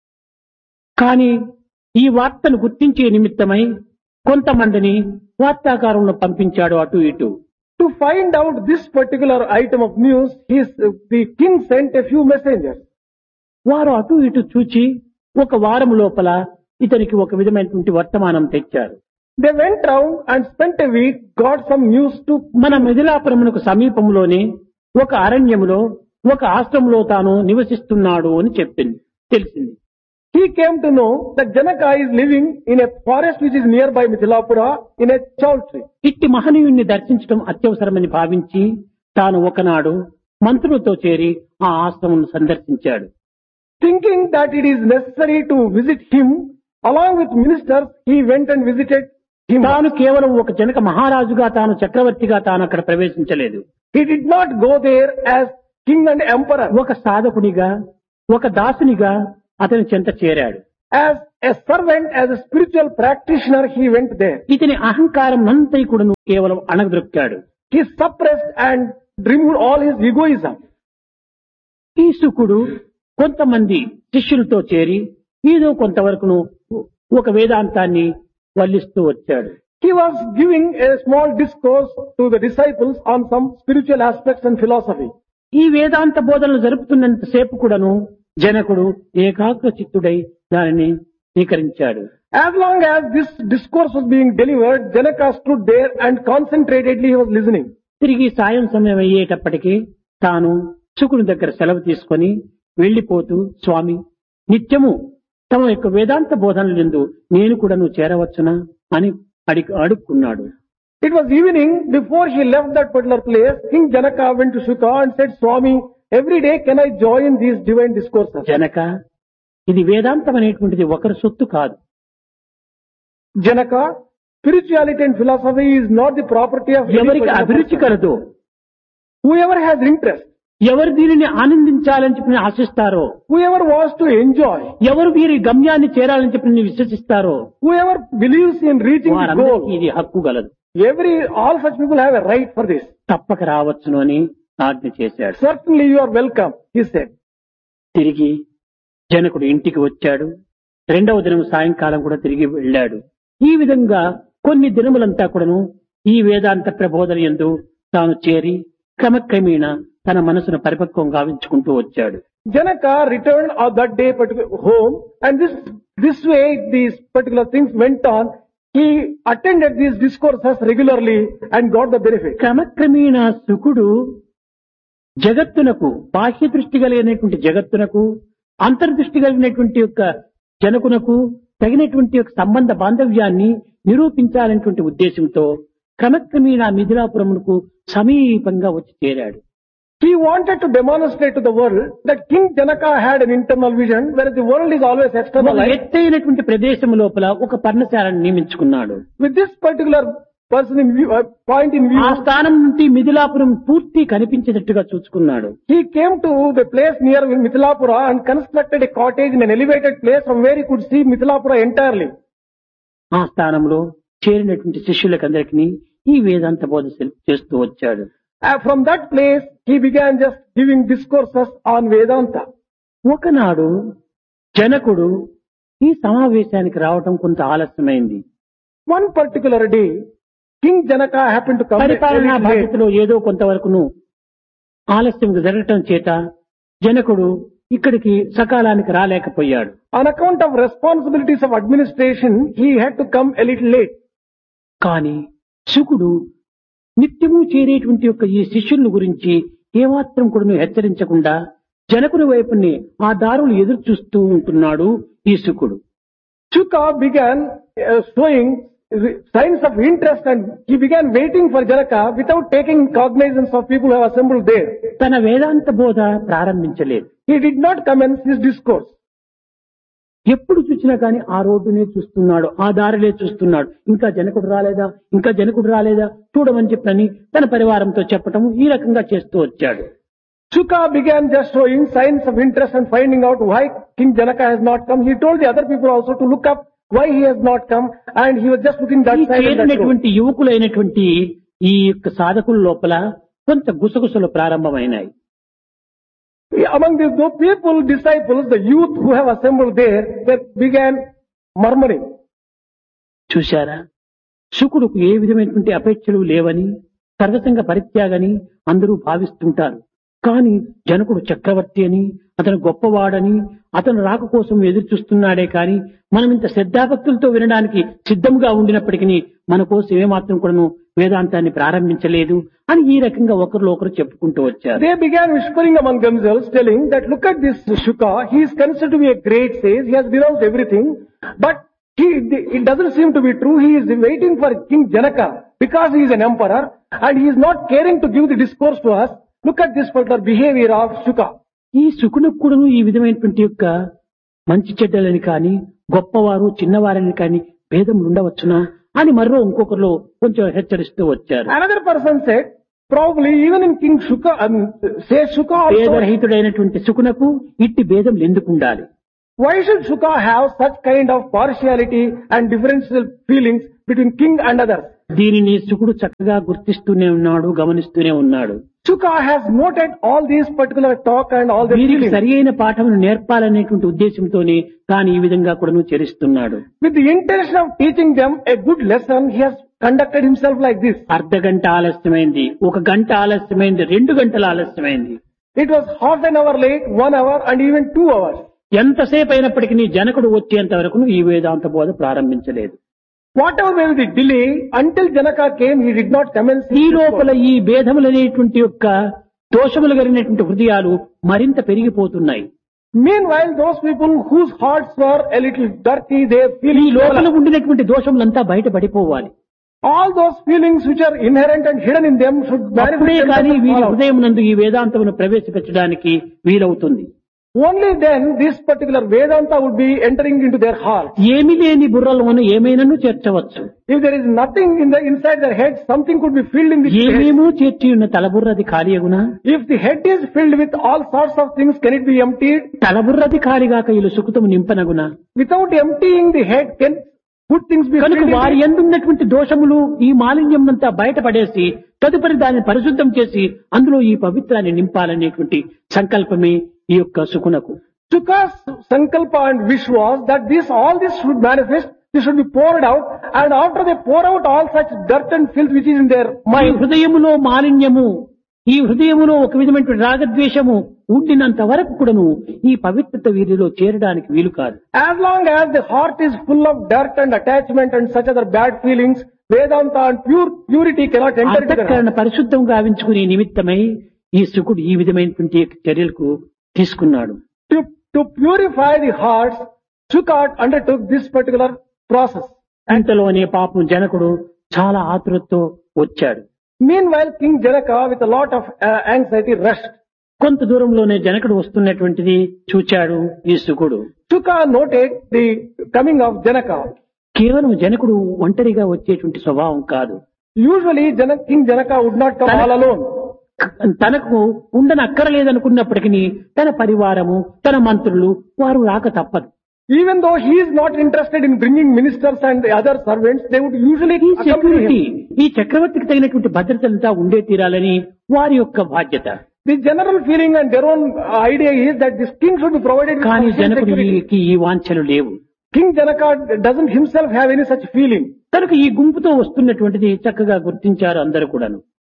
కానీ ఈ వార్తను గుర్తించే నిమిత్తమై కొంతమందిని వార్తాకారంలో పంపించాడు అటు ఇటు. To find out this particular item of news, his, the king sent a few messengers. వారు అటు ఇటు చూచి ఒక వారం లోపల ఇతనికి ఒక విధమైనటువంటి వర్తమానం తెచ్చారు. They went round and spent a week, got some news to మన మిథిలాపురమునకు సమీపంలోనే ఒక అరణ్యములో ఒక ఆశ్రమంలో తాను నివసిస్తున్నాడు అని చెప్పింది తెలిసింది. He came to know that Janaka is living in a forest which is nearby Mithilapura in a chaul tree. ఇట్టి మహనీయుణ్ణి దర్శించడం అత్యవసరమని భావించి తాను ఒకనాడు మంత్రులతో చేరి ఆ ఆశ్రమం సందర్శించాడు. Thinking that it is necessary to visit him, along with ministers, he went and visited him. తాను కేవలం ఒక జనక మహారాజుగా తాను చక్రవర్తిగా తాను అక్కడ ప్రవేశించలేదు. He did not go there as king and emperor. ఒక సాధకునిగా, ఒక దాసునిగా అతని చెంత చేరాడు. As a servant, as a spiritual practitioner, he went there. ఇతని అహంకారం నంతై కూడాను కేవలం అణగదొక్కాడు. He suppressed and removed all his egoism. ఈ శుకుడు కొంతమంది శిష్యులతో చేరి ఏదో కొంతవరకును ఒక వేదాంతాన్ని వల్లిస్తూ వచ్చాడు. He was giving a small discourse to the disciples on some spiritual aspects and philosophy. ఈ వేదాంత బోధనలు జరుపుతున్నంత సేపు కూడాను జనకుడు ఏకాగ్ర చిత్తుడై దానిని స్వీకరించాడు. As long as this discourse was being delivered, Janaka stood there and concentratedly he was listening. తిరిగి సాయం సమయం అయ్యేటప్పటికీ తాను శుకుని దగ్గర సెలవు తీసుకొని వెళ్లిపోతూ, స్వామి, నిత్యము తమ యొక్క వేదాంత బోధనలు ఎందు నేను కూడా నువ్వు చేరవచ్చునా అని అడిగి అడుక్కున్నాడు. It was evening before he left that particular place. King Janaka went to Shuka and said, Swami, every day can I join these divine discourses? Janaka, ఇది వేదాంతం అనేటువంటిది ఒకరి సొత్తు కాదు. Janaka, spirituality and philosophy is not the property of any ఎవరికి particular అభిరుచి person. కలదో, Whoever has interest, ఎవరు దీనిని ఆనందించాలని చెప్పి ఆశిస్తారో, whoever wants to enjoy, ఎవరు వీరి గమ్యాన్ని చేరాలని చెప్పి విశ్వసిస్తారో whoever believes in reaching the వారందరికీ goal, ఇది హక్కు గలదు. every, all such people have a right for this. తప్పక రావచ్చును అని ఆజ్ఞ చేశాడు. Certainly you are welcome, he said. తిరిగి జనకుడు ఇంటికి వచ్చాడు. రెండవ దినం సాయంకాలం కూడా తిరిగి వెళ్ళాడు. ఈ విధంగా కొన్ని దినములంతా కూడాను ఈ వేదాంత ప్రబోధన యందు తాను చేరి క్రమక్రమేణా తన మనసును పరిపక్వం గావించుకుంటూ వచ్చాడు. Janaka returned on that day particular home, and this this way these particular things went on. he attended these discourses regularly and got the benefit. క్రమక్రమేణా శుకుడు జగత్తునకు బాహ్య దృష్టి కలిగినటువంటి జగత్తునకు అంతర్దృష్టి కలిగినటువంటి యొక్క జనకునకు తగినటువంటి యొక్క సంబంధ బాంధవ్యాన్ని నిరూపించాలనేటువంటి ఉద్దేశంతో క్రమక్రమేణా మిథిలాపురమునకు సమీపంగా వచ్చి చేరాడు. He wanted to demonstrate to the world that King Janaka had an internal vision, whereas the world is always ఒక externalized. ఎత్తైనటువంటి ప్రదేశం లోపల ఒక పర్ణశాలను నియమించుకున్నాడు. With this particular person in view, uh, point in view, ఆ స్థానం నుండి మిథిలాపురం పూర్తి కనిపించేటట్టుగా చూసుకున్నాడు. he came to the place near Mithilapura and constructed a cottage in an elevated place from where he could see Mithilapura entirely. ఆ స్థానంలో చేరినటువంటి శిష్యులకందరికీ ఈ వేదాంత బోధ చేస్తూ వచ్చాడు. Uh, from that place, he began just giving discourses on Vedanta. ఒకనాడు జనకుడు ఈ సమావేశానికి రావటం కొంత ఆలస్యమైంది. One particular day, King Janaka happened to come a పరిపాలనా little late. బాధ్యతలో ఏదో కొంతవరకును ఆలస్యం జరగటం చేత జనకుడు ఇక్కడికి సకాలానికి రాలేకపోయాడు. On account of responsibilities of administration, he had to come a little late. కానీ శుకుడు నిత్యము చేరేటువంటి యొక్క ఈ శిష్యుల గురించి ఏమాత్రం కూడా హెచ్చరించకుండా జనకుని వైపుని ఆ దారులు ఎదురు చూస్తూ ఉంటున్నాడు ఈ శుకుడు. Shuka began uh, showing signs of interest and he began waiting for Janaka without taking cognizance of people who have assembled there. తన వేదాంత బోధ ప్రారంభించలేదు. He did not commence his discourse. ఎప్పుడు చూసినా కానీ ఆ రోడ్డునే చూస్తున్నాడు, ఆ దారిలే చూస్తున్నాడు. ఇంకా జనకుడు రాలేదా, ఇంకా జనకుడు రాలేదా చూడమని చెప్పని తన పరివారంతో చెప్పటము ఈ రకంగా చేస్తూ వచ్చాడు. Shuka began just showing signs of interest and finding out why King Janaka has not come. He told the other people also to look up why he has not come, and he was just looking that ఈ side and that road. చేరినటువంటి యువకులైనటువంటి ఈ యొక్క సాధకుల లోపల కొంత గుసగుసలు ప్రారంభమైనాయి. Among these those people, disciples, the youth who have assembled there, they began murmuring. చూశారా, శుకుడుకు ఏ విధమైనటువంటి అపేక్షలు లేవని సర్వసంగ పరిత్యాగని అందరూ భావిస్తుంటారు. కానీ జనకుడు చక్రవర్తి అని, అతను గొప్పవాడని, అతను రాక కోసం ఎదురు చూస్తున్నాడే కానీ మనం ఇంత శ్రద్ధాభక్తులతో వినడానికి సిద్ధంగా ఉండినప్పటికీ మన కోసం ఏమాత్రం కూడాను వేదాంతాన్ని ప్రారంభించలేదు అని ఈ రకంగా ఒకరిలో ఒకరు చెప్పుకుంటూ వచ్చారు. They began whispering among themselves, telling that look at this Shuka, he is considered to be a great sage, he has denounced everything, but he, it doesn't seem to be true. He is waiting for King Janaka because he is an emperor and he is not caring to give the discourse to us. Look at this particular behavior of Shuka. ఈ శుకునకు కూడాను ఈ విధమైనటువంటి యొక్క మంచి చెడ్డలని కానీ గొప్పవారు చిన్నవారని కానీ భేదములు ఉండవచ్చునా అని మరో ఇంకొకరిలో కొంచెం హెచ్చరిస్తూ వచ్చారు. Another person said, probably even in King Shuka, um, say Shuka also, భేదరహితుడైనటువంటి శుకునకు ఇట్టి భేదములు ఎందుకు ఉండాలి? why should Shuka have such kind of partiality and differential feelings between king and others? దీనిని శుకుడు చక్కగా గుర్తిస్తూనే ఉన్నాడు, గమనిస్తూనే ఉన్నాడు. Shuka has noted all these particular talk and all the వీరికి feelings. సరి అయిన పాఠమును నేర్పాలనేటువంటి ఉద్దేశంతోనే తాను ఈ విధంగా కూడా చేరిస్తున్నాడు. With the intention of teaching them a good lesson, he has conducted himself like this. అర్ధ గంట ఆలస్యమైంది, ఒక గంట ఆలస్యమైంది, రెండు గంటల ఆలస్యమైంది. It was half an hour late, one hour and even two hours. ఎంతసేపు అయినప్పటికీ జనకుడు వచ్చేంత వరకు ఈ వేదాంత బోధ ప్రారంభించలేదు. Whatever may be the delay, until Janaka came, he did not commence his ఈ discourse. లోపల ఈ భేదములనేటువంటి యొక్క దోషములు కలిగినటువంటి హృదయాలు మరింత పెరిగిపోతున్నాయి. Meanwhile, those people whose hearts were a little dirty, they feel ఈ లోపల ఉండినటువంటి దోషములంతా బయట పడిపోవాలి. all those feelings which are inherent and hidden in them should అప్పుడే manifest కానీ themselves వీరి all out. హృదయం నందు ఈ వేదాంతమును ప్రవేశపెట్టడానికి వీలవుతుంది. Only then this particular Vedanta would be entering into their heart. ఏమి లేని బుర్రలోను ఏమైనాను చేర్చవచ్చు. If there is nothing in the inside their head, something could be filled in the head. ఏమేమో చేర్చి ఉన్న తలబుర్రది ఖాళీగునా? If the head is filled with all sorts of things, can it be emptied? తలబుర్రది ఖాళీగాక ఇల్లు సుఖతము నింపనగునా? Without emptying the head, can good things be కనుక filled in వారి it? ఎందున్నటువంటి దోషములు ఈ మాలిన్యం అంతా బయటపడేసి తదుపరి దాన్ని పరిశుద్ధం చేసి అందులో ఈ పవిత్రాన్ని నింపాలనేటువంటి సంకల్పమే ఈ యొక్క సుకునకు. Shuka's sankalpa and wish was that this, all this should manifest, this should be poured out, and after they pour out all such dirt and filth which is in their ఈ mind, హృదయములో మాలిన్యము, ఈ హృదయములో ఒక విధమైనటువంటి రాగద్వేషము ఉండినంత వరకు కూడాను ఈ పవిత్రత వీరిలో చేరడానికి వీలు కాదు. As long as the heart is full of dirt and attachment and such other bad feelings, Vedanta and pure purity cannot enter into the అంతఃకరణ heart. పరిశుద్ధం గావించుకునే నిమిత్తమై ఈ శుకుడు ఈ విధమైనటువంటి చర్యలకు తీసుకున్నాడు. To, to purify the hearts, Shuka undertook this particular process. అంతలోనే పాపం జనకుడు చాలా ఆతురతతో వచ్చాడు. Meanwhile, King Janaka, with a lot of uh, anxiety, rushed. కొంత దూరంలోనే జనకుడు వస్తున్నటువంటిది చూచాడు ఈ శుకుడు. Shuka noted the coming of Janaka. కేవలం జనకుడు ఒంటరిగా వచ్చేటువంటి స్వభావం కాదు. Usually, Janak, King Janaka would not come all alone. తనకు ఉండనక్కరలేదనుకున్నప్పటికీ తన పరివారము, తన మంత్రులు వారు రాక తప్పదు. Even though he is not interested in bringing ministers and the other servants, they would usually ఈ accompany సెక్యూరిటీ him. ఈ చక్రవర్తికి తగినటువంటి భద్రతంతా ఉండే తీరాలని వారి యొక్క బాధ్యత. The general feeling and their own idea is that this king should be provided with కానీ sufficient security. జనకుడికి ఈ వాంఛలు లేవు. King Janaka doesn't himself have any such feeling. కనుక ఈ గుంపుతో వస్తున్నటువంటిది చక్కగా గుర్తించారు అందరూ కూడాను.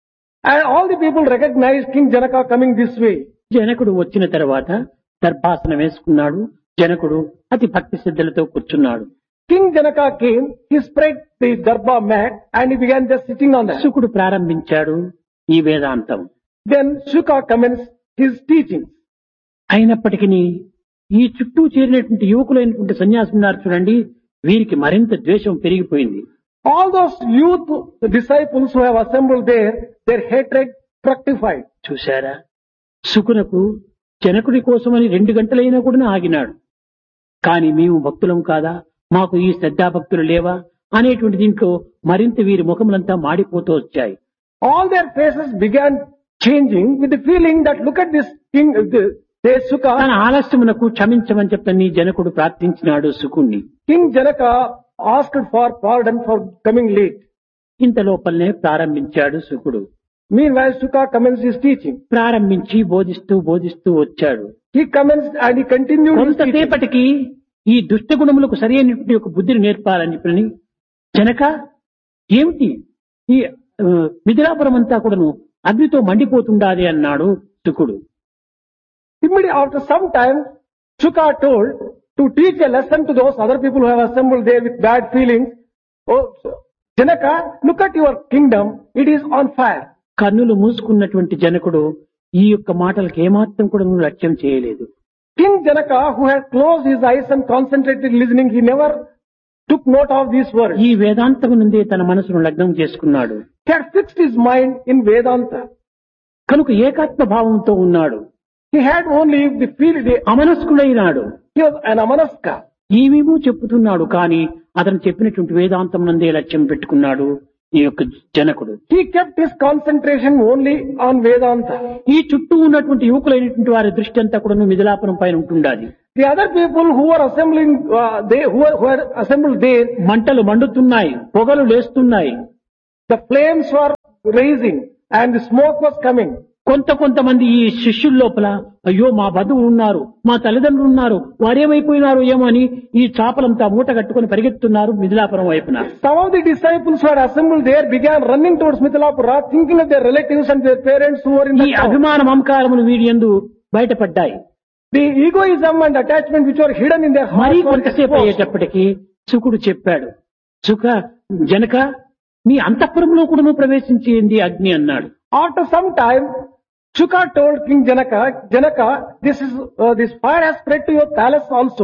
And all the people recognized King Janaka coming this way. జనకుడు వచ్చిన తర్వాత దర్భాసనం వేసుకున్నాడు. జనకుడు అతి భక్తి శ్రద్ధలతో కూర్చున్నాడు. King Janaka came, he spread the darba mat and he began just sitting on that. శుకుడు ప్రారంభించాడు ఈ వేదాంతం. Then Shuka commenced his teaching. అయినప్పటికీ ఈ చుట్టూ చేరినటువంటి యువకులైనటువంటి సన్యాసులు ఉన్నారు చూడండి, వీరికి మరింత ద్వేషం పెరిగిపోయింది. All those youth disciples who have assembled there, their hatred fructified. చూశారా, శుకునకు జనకుడి కోసమని రెండు గంటలైనా కూడా ఆగినాడు. కానీ మేము భక్తులం కాదా, మాకు ఈ శ్రద్ధాభక్తులు లేవా అనేటువంటి దీంట్లో మరింత వీరి ముఖములంతా మాడిపోతూ వచ్చాయి. All their faces began changing with the feeling that look at this king, the, the Shuka. తన ఆలస్యమునకు క్షమించమని చెప్పని జనకుడు ప్రార్థించినాడు శుకుణ్ణి. King Janaka asked for pardon for coming late. ఇంత లోపలనే ప్రారంభించాడు శుకుడు. Meanwhile, Shuka commenced his teaching. ప్రారంభించి బోధిస్తూ బోధిస్తూ వచ్చాడు. He commenced and he continued his teaching. కొంతసేపటికి ఈ దుష్ట గుణములకు సరైనటువంటి ఒక బుద్ధిని నేర్పాలని చెప్పని జనక ఏమిటి ఈ ఆ, మిథిలాపురం అంతా కూడాను అగ్నితో మండిపోతుండాలి అన్నాడు శుకుడు. Immediately after some time, Shuka told to teach a lesson to those other people who have assembled there with bad feelings. Oh, Janaka, look at your kingdom, it is on fire. కన్నులు మూసుకున్నటువంటి జనకుడు ఈ యొక్క మాటలకు ఏమాత్రం కూడా లక్ష్యం చేయలేదు. King Janaka, who had closed his eyes and concentrated listening, he never took note of these words. ఈ వేదాంతము నుండే తన మనసును లగ్నం చేసుకున్నాడు. He had fixed his mind in Vedanta. కనుక ఏకాత్మ భావంతో ఉన్నాడు. He had only the feeling, the, అమనస్కుడైనాడు. he was an amanaska. ఏమేమో చెప్పుతున్నాడు, కానీ అతను చెప్పినటువంటి వేదాంతం నందే లక్ష్యం పెట్టుకున్నాడు ఈ యొక్క జనకుడు. He kept his concentration only on Vedanta. ఈ చుట్టూ ఉన్నటువంటి యువకులైనటువంటి వారి దృష్టి అంతా కూడా మిథిలాపురం పైన ఉంటుండాలి. The other people who were assembling, uh, they who were, who had assembled there, మంటలు మండుతున్నాయి, పొగలు లేస్తున్నాయి. the flames were raising and the smoke was coming. కొంత కొంతమంది ఈ శిష్యుల లోపల అయ్యో మా బంధువులు ఉన్నారు, మా తల్లిదండ్రులు ఉన్నారు, వారేమైపోయినారు ఏమో అని ఈ చాపలంతా మూట కట్టుకుని పరిగెత్తున్నారు మిథిలాపురం వైపున. Some of the disciples who had assembled there began running towards Mithilapura, thinking of their relatives and their parents who were in the ఈ town. అభిమాన మమకారములు వీరి యందు బయటపడ్డాయి. The egoism and attachment which were hidden in their మరీ hearts were కొంతసేపు exposed. అయ్యేటప్పటికి శుకుడు చెప్పాడు, శుక జనక నీ అంతఃపురంలో కూడా నువ్వు ప్రవేశించింది అగ్ని అన్నాడు. After some time, Shuka told King Janaka, Janaka, this is uh, this fire has spread to your palace also.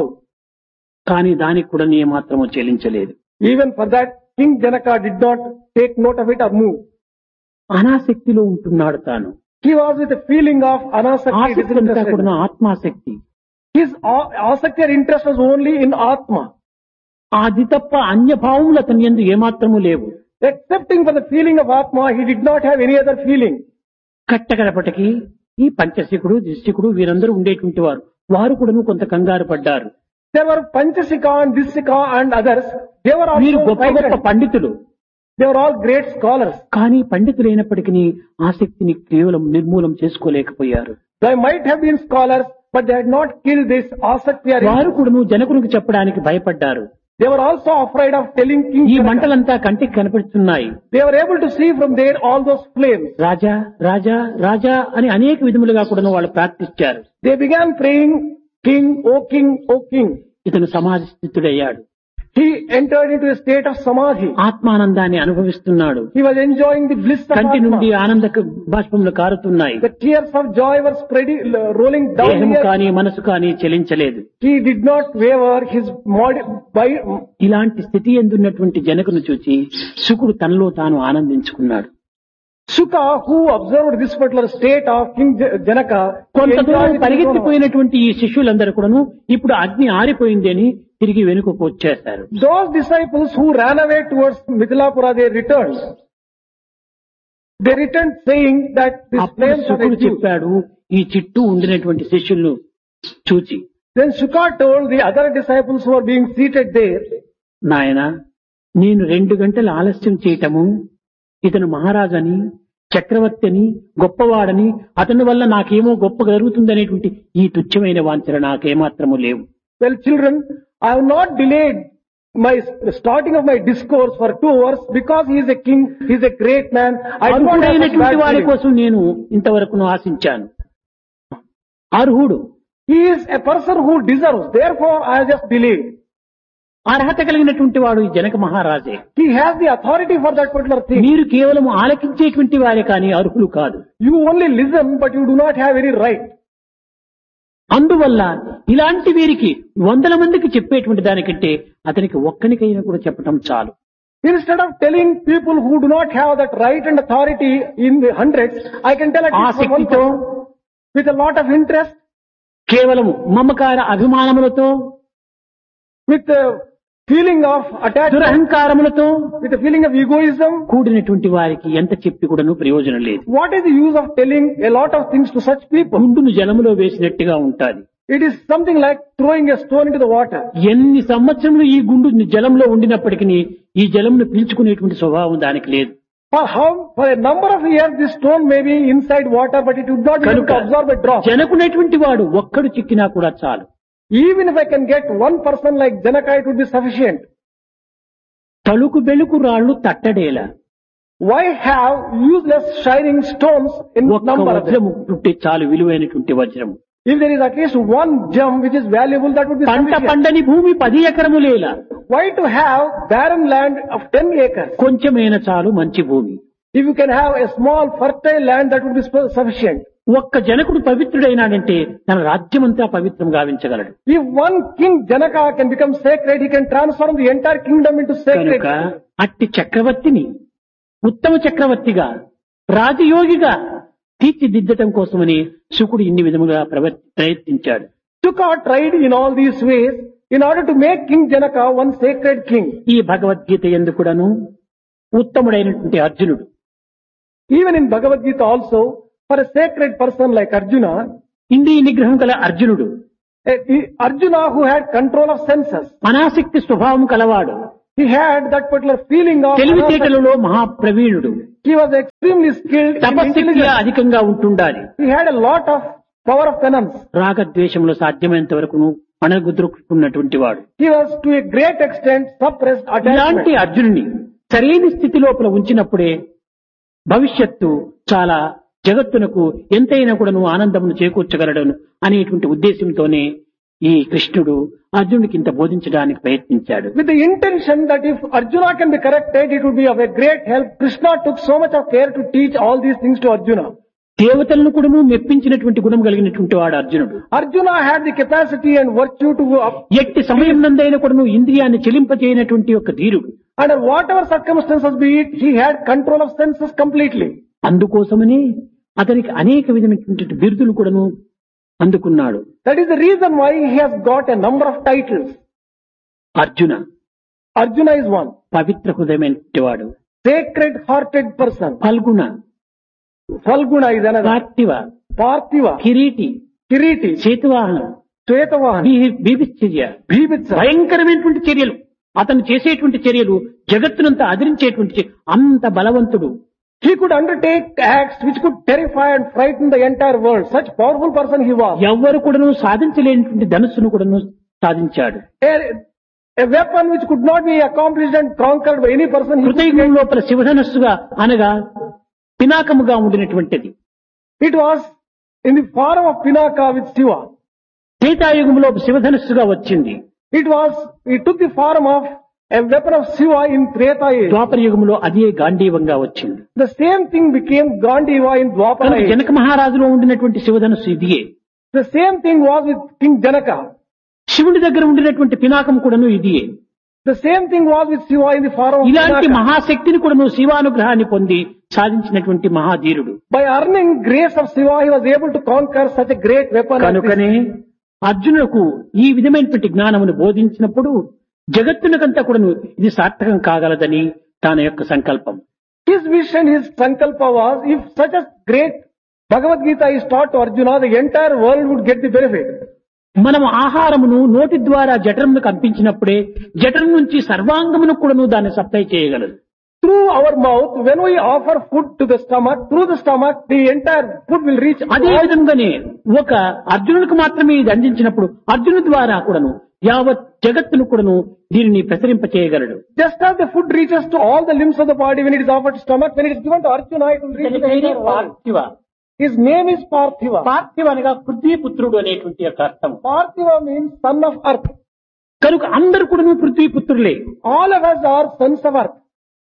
కానీ దానికి కూడా నీ మాత్రము చెల్లించలేదు. Even for that, King Janaka did not take note of it or move. అనాసక్తిలో ఉంటున్నాడు తాను. He was with a feeling of anasakti, ఆసక్తి అంతా disinterested. కూడా ఆత్మాసక్తి. His a- asakti or interest was only in Atma. అది తప్ప అన్య భావములు అతని యందు ఏమాత్రము లేవు. Excepting for the feeling of Atma, he did not have any other feeling. కట్టగడపటికి ఈ పంచశికుడు దిశికుడు వీరందరూ ఉండేటువంటి వారు వారు కూడా కొంత కంగారు పడ్డారు. There were Panchasika and Dissika and others. They were వీరు also గొప్ప గొప్ప frightened. పండితులు. They were all great scholars. కానీ పండితులైనప్పటికీ ఆసక్తిని కేవలం నిర్మూలం చేసుకోలేకపోయారు. They might have been scholars, but they had not killed this asakti or వారు కూడా జనకునికి చెప్పడానికి భయపడ్డారు. They were also afraid of telling King ఈ Janaka. మంటలంతా కంటికి కనిపిస్తున్నాయి. They were able to see from there all those flames. రాజా రాజా రాజా అని అనేక విధములుగా కూడా వాళ్ళు ప్రార్థించారు. They began praying, King, O King, O King. ఇతను సమాధి స్థితుడయ్యాడు. He entered into a state of samadhi. ఆత్మానందాన్ని అనుభవిస్తున్నాడు. He was enjoying the bliss of కంటి నుండి Atma. ఆనంద బాష్పములు కారుతున్నాయి. The tears of joy were spreading, rolling down దేహము here. కానీ మనసు కానీ చెలించలేదు. He did not waver his body by, ఇలాంటి స్థితి ఎందున్నటువంటి జనకును చూచి శుకుడు తనలో తాను ఆనందించుకున్నాడు. Shuka, who observed this particular state of King J- Janaka, కొంత enjoyed దూరం it with పరిగెత్తిపోయినటువంటి ఈ శిష్యులందరూ కూడాను ఇప్పుడు అగ్ని ఆరిపోయింది అని తిరిగి వెనుకకు వచ్చేశారు. those disciples who ran away towards Mithilapura, they returned. They returned saying that this అప్పుడు flames are శుకుడు reduced. చెప్పాడు ఈ చుట్టూ ఉండినటువంటి శిష్యులను చూచి, Then Shuka told the other disciples who were being seated there, నాయన నేను రెండు గంటలు ఆలస్యం చేయటము, ఇతను మహారాజని చక్రవర్తి అని గొప్పవాడని అతని వల్ల నాకేమో గొప్ప జరుగుతుందనేటువంటి ఈ తుచ్చమైన వాంఛన నాకేమాత్రము లేవు. well children, I have not delayed my starting of my discourse for two hours because he is a king, he is a great man. I do not have such అర్హుడైనటువంటి bad వారి feelings. కోసం నేను ఇంతవరకు ఆశించాను. అర్హుడు He is a person who deserves, therefore I have just delayed. అర్హత కలిగినటువంటి వాడు ఈ Janaka మహారాజే. He has the authority for that particular thing. మీరు కేవలం ఆలకించేటువంటి వారే కానీ అర్హులు కాదు. You only listen, but you do not have any right. అందువల్ల ఇలాంటి వీరికి వందల మందికి చెప్పేటువంటి దానికంటే అతనికి ఒక్కనికైనా కూడా చెప్పటం చాలు. Instead of telling people who do not have that right and authority in the hundreds, I can tell at least for one ఆసక్తితో, person with a lot of interest, కేవలం మమకార అభిమానములతో, with a feeling of attachment, దురహంకారములతో with a feeling of egoism. కూడినటువంటి వారికి ఎంత చెప్పి కూడాను ప్రయోజనం లేదు. What is the use of telling a lot of things to such people? గుండును జలములో వేసినట్టుగా ఉంటాది. It is something like throwing a stone into the water. ఎన్ని సంవత్సరములు ఈ గుండు జలంలో ఉండినప్పటికీ ఈ జలమును పీల్చుకునేటువంటి స్వభావం దానికి లేదు. For how, for a number of years this stone may be inside water, but it would not be able కనుక to absorb a drop. జనకునేటువంటి వాడు ఒక్కడు చిక్కినా కూడా చాలు. Even if I can get one person like Janaka, it would be sufficient. తలుకు బెలుకు రాళ్లు తట్టడేలా, Why have useless shining stones in ఒక్క number of them? వజ్రము పుట్టే చాలు, విలువైనటువంటి వజ్రము. If there is at least one gem which is valuable, that would be పంట sufficient. పండని భూమి పది ఎకరములేలా, Why to have barren land of ten acres? కొంచెమైన చాలు మంచి భూమి. If you can have a small fertile land, that would be su- sufficient. ఒక్క జనకుడు పవిత్రుడైనాడంటే తన రాజ్యమంతా పవిత్రం గావించగలడు. If one king Janaka can become sacred, he can transform the entire kingdom into sacred. కనుక అట్టి చక్రవర్తిని ఉత్తమ చక్రవర్తిగా రాజయోగిగా తీర్చిదిద్దటం కోసమని శుకుడు ఇన్ని విధముగా ప్రవర్తి ప్రయత్నించాడు. Shuka tried in all these ways in order to make King Janaka one sacred king. ఈ భగవద్గీత యందు కూడాను ఉత్తముడైనటువంటి అర్జునుడు, Even in Bhagavad Gita also, for a sacred person like Arjuna, ఇంద్రియ నిగ్రహం గల అర్జునుడు, a- he- Arjuna who had control of senses, అనాసక్తి స్వభావం కలవాడు, he had that particular feeling of, తెలివితేటలలో మహాప్రవీణుడు, he was extremely skilled in తపశక్తిగా intelligence. అధికంగా ఉంటుండాలి. He had a lot of power of penance. రాగద్వేషంలో సాధ్యమైనంత వరకు అణగుద్రుకున్నటువంటి వాడు. He was to a great extent suppressed ఇలాంటి attachment. అర్జునుని సరైన స్థితి లోపల ఉంచినప్పుడే భవిష్యత్తు చాలా జగత్తునకు ఎంతైనా కూడాను ఆనందమును చేకూర్చగలడను అనేటువంటి ఉద్దేశంతోనే ఈ కృష్ణుడు అర్జునుడికి ఇంత బోధించడానికి ప్రయత్నించాడు. With the intention that if Arjuna can be corrected, it would be of a great help, Krishna took so much of care to teach all these things to Arjuna. దేవతలను కూడా మెప్పించినటువంటి గుణం కలిగినటువంటి వాడు అర్జునుడు. Arjuna had the capacity and virtue to go up. ఎట్టి సమయం నందైనా కూడాను ఇంద్రియాన్ని చెలింపజేయనటువంటి ఒక ధీరుడు. Under whatever circumstances be it, he had control of senses completely. అందుకోసమని అతనికి అనేక విధమైనటువంటి బిరుదులు కూడాను అందుకున్నాడు. That is the reason why he has got a number of titles. Arjuna Arjuna is one. పవిత్ర హృదయమైనటువంటి వాడు, Sacred hearted person. Phalguna, Falguna is another. పార్థివ, Parthiva. Kireeti, Kiriti. చేతువాహనం, Svetavahan. బీభిశ్చర్య, Bhibitsa. భయంకరమైనటువంటి చర్యలు, అతను చేసేటువంటి చర్యలు జగత్తునంతా అదిరించేటువంటి చర్య- అంత బలవంతుడు. He could undertake acts which could terrify and frighten the entire world. Such powerful person he was. ఎవ్వరు కూడాను సాధించలేనటువంటి ధనుస్సును కూడాను సాధించాడు. A, A weapon which could not be accomplished and conquered by any person. He could కృతయుగం లోపల శివధనస్సుగా అనగా పినాకముగా ఉండినటువంటిది. It was in the form of Pinaka with Shiva. త్రేతాయుగంలో శివధనస్సుగా వచ్చింది. It was, it took the form of a weapon of Shiva in Treta age. ద్వాపర యుగంలో అదే గాంధీవంగా వచ్చింది. The same thing became Gandiva in Dwapara కనుక age. Janaka మహారాజులో ఉండినటువంటి శివధనస్సు ఇదియే. The same thing was with King Janaka. శివుడి దగ్గర ఉండినటువంటి పినాకం కూడాను ఇదియే. The same thing was with Shiva in the form of ఇలాంటి Pinaka. మహాశక్తిని కూడాను శివానుగ్రహాన్ని పొంది సాధించినటువంటి మహాధీరుడు. By earning grace of Shiva, he was able to conquer such a great weapon. as this. కనుకనే అర్జునులకు ఈ విధమైనటువంటి జ్ఞానమును బోధించినప్పుడు జగత్తునకంతా కూడాను ఇది సార్థకం కాగలదని తన యొక్క సంకల్పం. His vision, his sankalpa was, if such a great Bhagavad Gita is taught to Arjuna, the entire world would get the benefit. మనం ఆహారమును నోటి ద్వారా జఠరమును కంపించినప్పుడే జఠరం నుంచి సర్వాంగమును కూడాను దాన్ని సప్లై చేయగలదు. Through our mouth, when we offer food to the stomach, through the stomach, the entire food will reach. అదే విధంగానే ఒక అర్జునుడికి మాత్రమే ఇది అందించినప్పుడు అర్జును ద్వారా కూడాను యావత్ జగత్తును కూడాను దీనిని ప్రసరింప చేయగలడు. Just as the food reaches to all the limbs of the body when it is offered to stomach, when it is given to Arjuna, it will reach to the entire world. పార్థివ. His name is Parthiva. పార్థివ అనగా పృథ్వీపుత్రుడు అనేటువంటి యొక్క అర్థం. Parthiva means son of earth. కనుక అందరు కూడాను పృథ్వీపుత్రులే. All of us are sons of earth.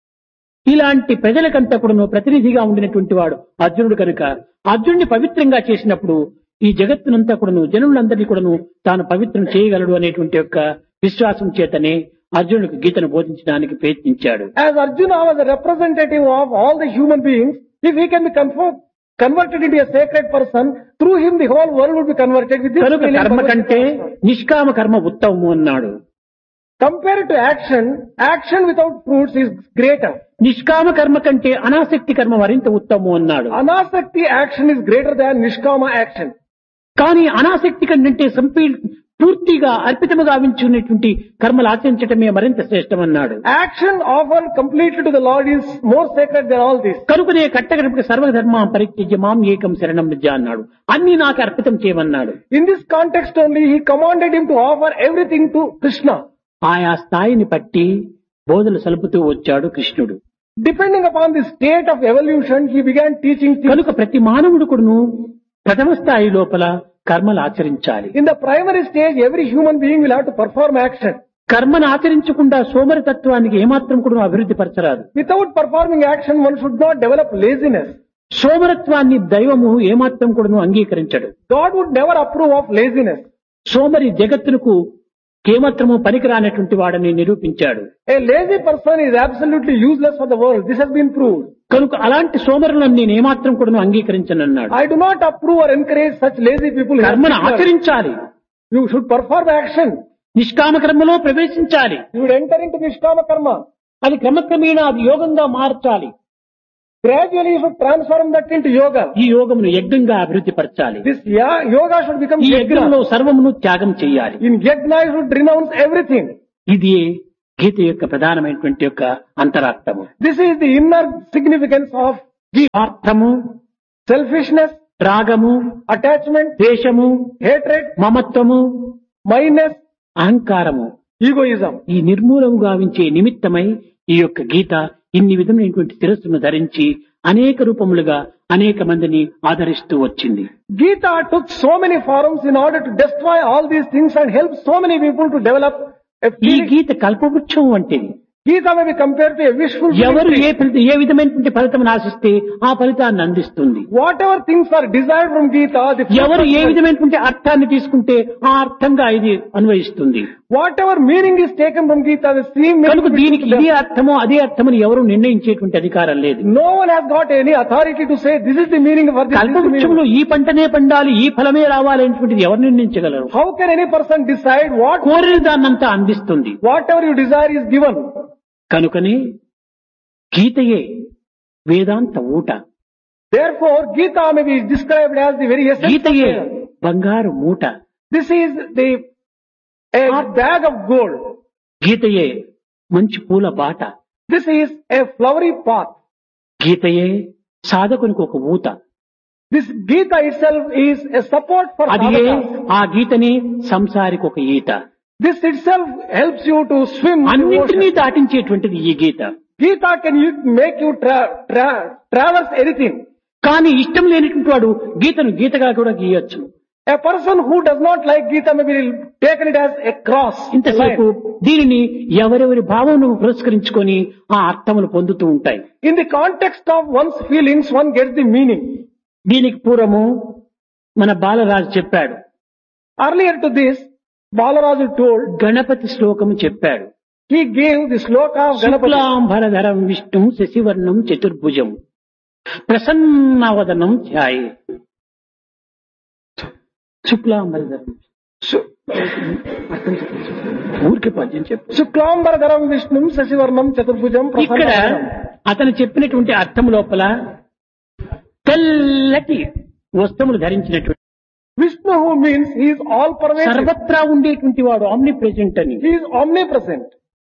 ఇలాంటి ప్రజలకంతా కూడాను ప్రతినిధిగా ఉండినటువంటి వాడు అర్జునుడు. కనుక అర్జునుడిని పవిత్రంగా చేసినప్పుడు ఈ జగత్తునంతా కూడాను జనులందరినీ కూడాను తాను పవిత్రం చేయగలడు అనేటువంటి యొక్క విశ్వాసం చేతనే అర్జునుడికి గీతను బోధించడానికి ప్రయత్నించాడు. As Arjuna was a representative of all the human beings, if he can be confer- converted into a sacred person, through him the whole world would be converted with this కనుక feeling. కర్మ కంటే నిష్కామ కర్మ ఉత్తమము అన్నాడు. Compared to action, action without fruits is greater. నిష్కామ కర్మ కంటే అనాసక్తి కర్మ మరింత ఉత్తమము అన్నాడు. Anasakti action is greater than Nishkama action. కానీ అనాసక్తి కంటే సంపీ పూర్తిగా అర్పితముగా వించుకునేటువంటి కర్మలు ఆచరించటమే మరింత శ్రేష్టమన్నాడు. Action offered completely to the Lord is more sacred than all this. కనుకనే కట్టగడపటి సర్వధర్మం పరిత్యజ్య మాం ఏకం శరణం వ్రజ అన్నాడు. అన్ని నాకు అర్పితం చేయమన్నాడు. In this context only, he commanded him to offer everything to Krishna. ఆయా స్థాయిని బట్టి బోధలు సలుపుతూ వచ్చాడు కృష్ణుడు. Depending upon the state of evolution, he began teaching things. కనుక ప్రతి మానవుడు కూడాను ప్రథమ స్థాయి లోపల కర్మలు ఆచరించాలి. In the primary stage, every human being will have to perform action. కర్మను ఆచరించకుండా సోమరితత్వానికి ఏమాత్రం కూడా అభివృద్ధి పరచరాదు. Without performing action, one should not develop laziness. సోమరత్వాన్ని దైవము ఏమాత్రం కూడాను అంగీకరించడు. God would never approve of laziness. సోమరి జగత్తునకు ఏమాత్రము పనికిరానటువంటి వాడని నిరూపించాడు. A lazy person is absolutely useless for the world. This has been proved. కనుక అలాంటి సోమరులను నేను ఏమాత్రం కూడా అంగీకరించనన్నాడు. I do not approve or encourage such lazy people. కర్మను ఆచరించాలి. You should perform action. నిష్కామ కర్మలో ప్రవేశించాలి. You should enter into Nishkama karma. అది క్రమక్రమేణా అది యోగంగా మార్చాలి. Gradually you should transform that into yoga. ఈ యోగమును యజ్ఞంగా అభివృద్ధి పరచాలి. This ya- yoga should become ఈ యజ్ఞంలో yajna. సర్వమును త్యాగం చేయాలి. In yajna you should renounce everything. ఇది గీత యొక్క ప్రధానమైనటువంటి యొక్క అంతరార్థము. This is the inner significance of స్వార్థము, selfishness, రాగము, attachment, ద్వేషము, hatred, మమత్వము, mindness, అహంకారము egoism. ఈ నిర్మూలము గావించే నిమిత్తమై ఈ యొక్క గీత ఇన్ని విధమైనటువంటి శిరస్సును ధరించి అనేక రూపములుగా అనేక మందిని ఆదరిస్తూ వచ్చింది. Gita took so many forms in order to destroy all these things and help so many people to develop a ఈ feeling. గీత కల్పవృక్షం వంటిది. Gita may be compared to a wishful ఎవరు ఏ thinking. ఫలిత ఏ విధమైనటువంటి ఫలితం ఆశిస్తే ఆ ఫలితాన్ని అందిస్తుంది. Whatever things are desired from Gita, the fruit ఎవరు ఏ of- విధమైనటువంటి అర్థాన్ని తీసుకుంటే ఆ అర్థంగా ఇది అన్వయిస్తుంది. whatever meaning is taken from Gita, the same కనుక meaning. దీనికి ఇదే అర్థమో అదే అర్థమని ఎవరు నిర్ణయించేటువంటి అధికారం లేదు. No one has got any authority to say this is the meaning of this. This is the meaning. కల్పవృక్షంలో ఈ పంటనే పండాలి ఈ ఫలమే రావాలి అనేటువంటిది ఎవరు నిర్ణయించగలరు? How can any person decide what కోరిన దాన్నంతా అందిస్తుంది. whatever you desire is given? కనుకనే గీతయే వేదాంత ఊట, Therefore, Gita may be described as the very essence of గీతయే Vedanta. బంగారు మూట, This is the a bag of gold. గీతయే మంచి పూల బాట, This is a flowery path. గీతయే సాధకునికి ఒక ఊత. This Gita itself is a support for అది sadhakas. ఆ గీతని సంసారికి ఒక ఈత. This itself helps you to swim in the అన్నింటినీ ocean. దాటించేటువంటిది ఈ గీత. Gita can you make you tra- tra- traverse anything. కానీ ఇష్టం లేనటువంటి వాడు గీతను గీతగా కూడా గీయొచ్చు. A person who does not like Gita maybe will taken it as a cross. ఇంతసేపు దీనిని ఎవరెవరి భావమును పురస్కరించుకొని ఆ అర్థములు పొందుతూ ఉంటాయి. In the context of one's feelings, one gets the meaning. దీనికి పూర్వము మన బాలరాజు చెప్పాడు. Earlier to this, Balaraju told, Ganapati శ్లోకము చెప్పాడు. he gave the sloka of Ganapati. శుక్లాంబరధరం విష్ణు శశివర్ణం చతుర్భుజం ప్రసన్నవదనం ధ్యాయే. శుక్లాంబరధరం Su- ఊరికి పద్యం చెప్పు. Shuklambaradaram Vishnum Sasivarnam Chaturbhujam ఇక్కడ Prasanna. అతను చెప్పినటువంటి అర్థం లోపల తెల్లటి వస్త్రములు ధరించినటువంటి Vishnu who means he is all pervasive. సర్వత్రా ఉండేటువంటి వాడు ఆమ్ని ప్రెజెంట్ అని. He is omnipresent.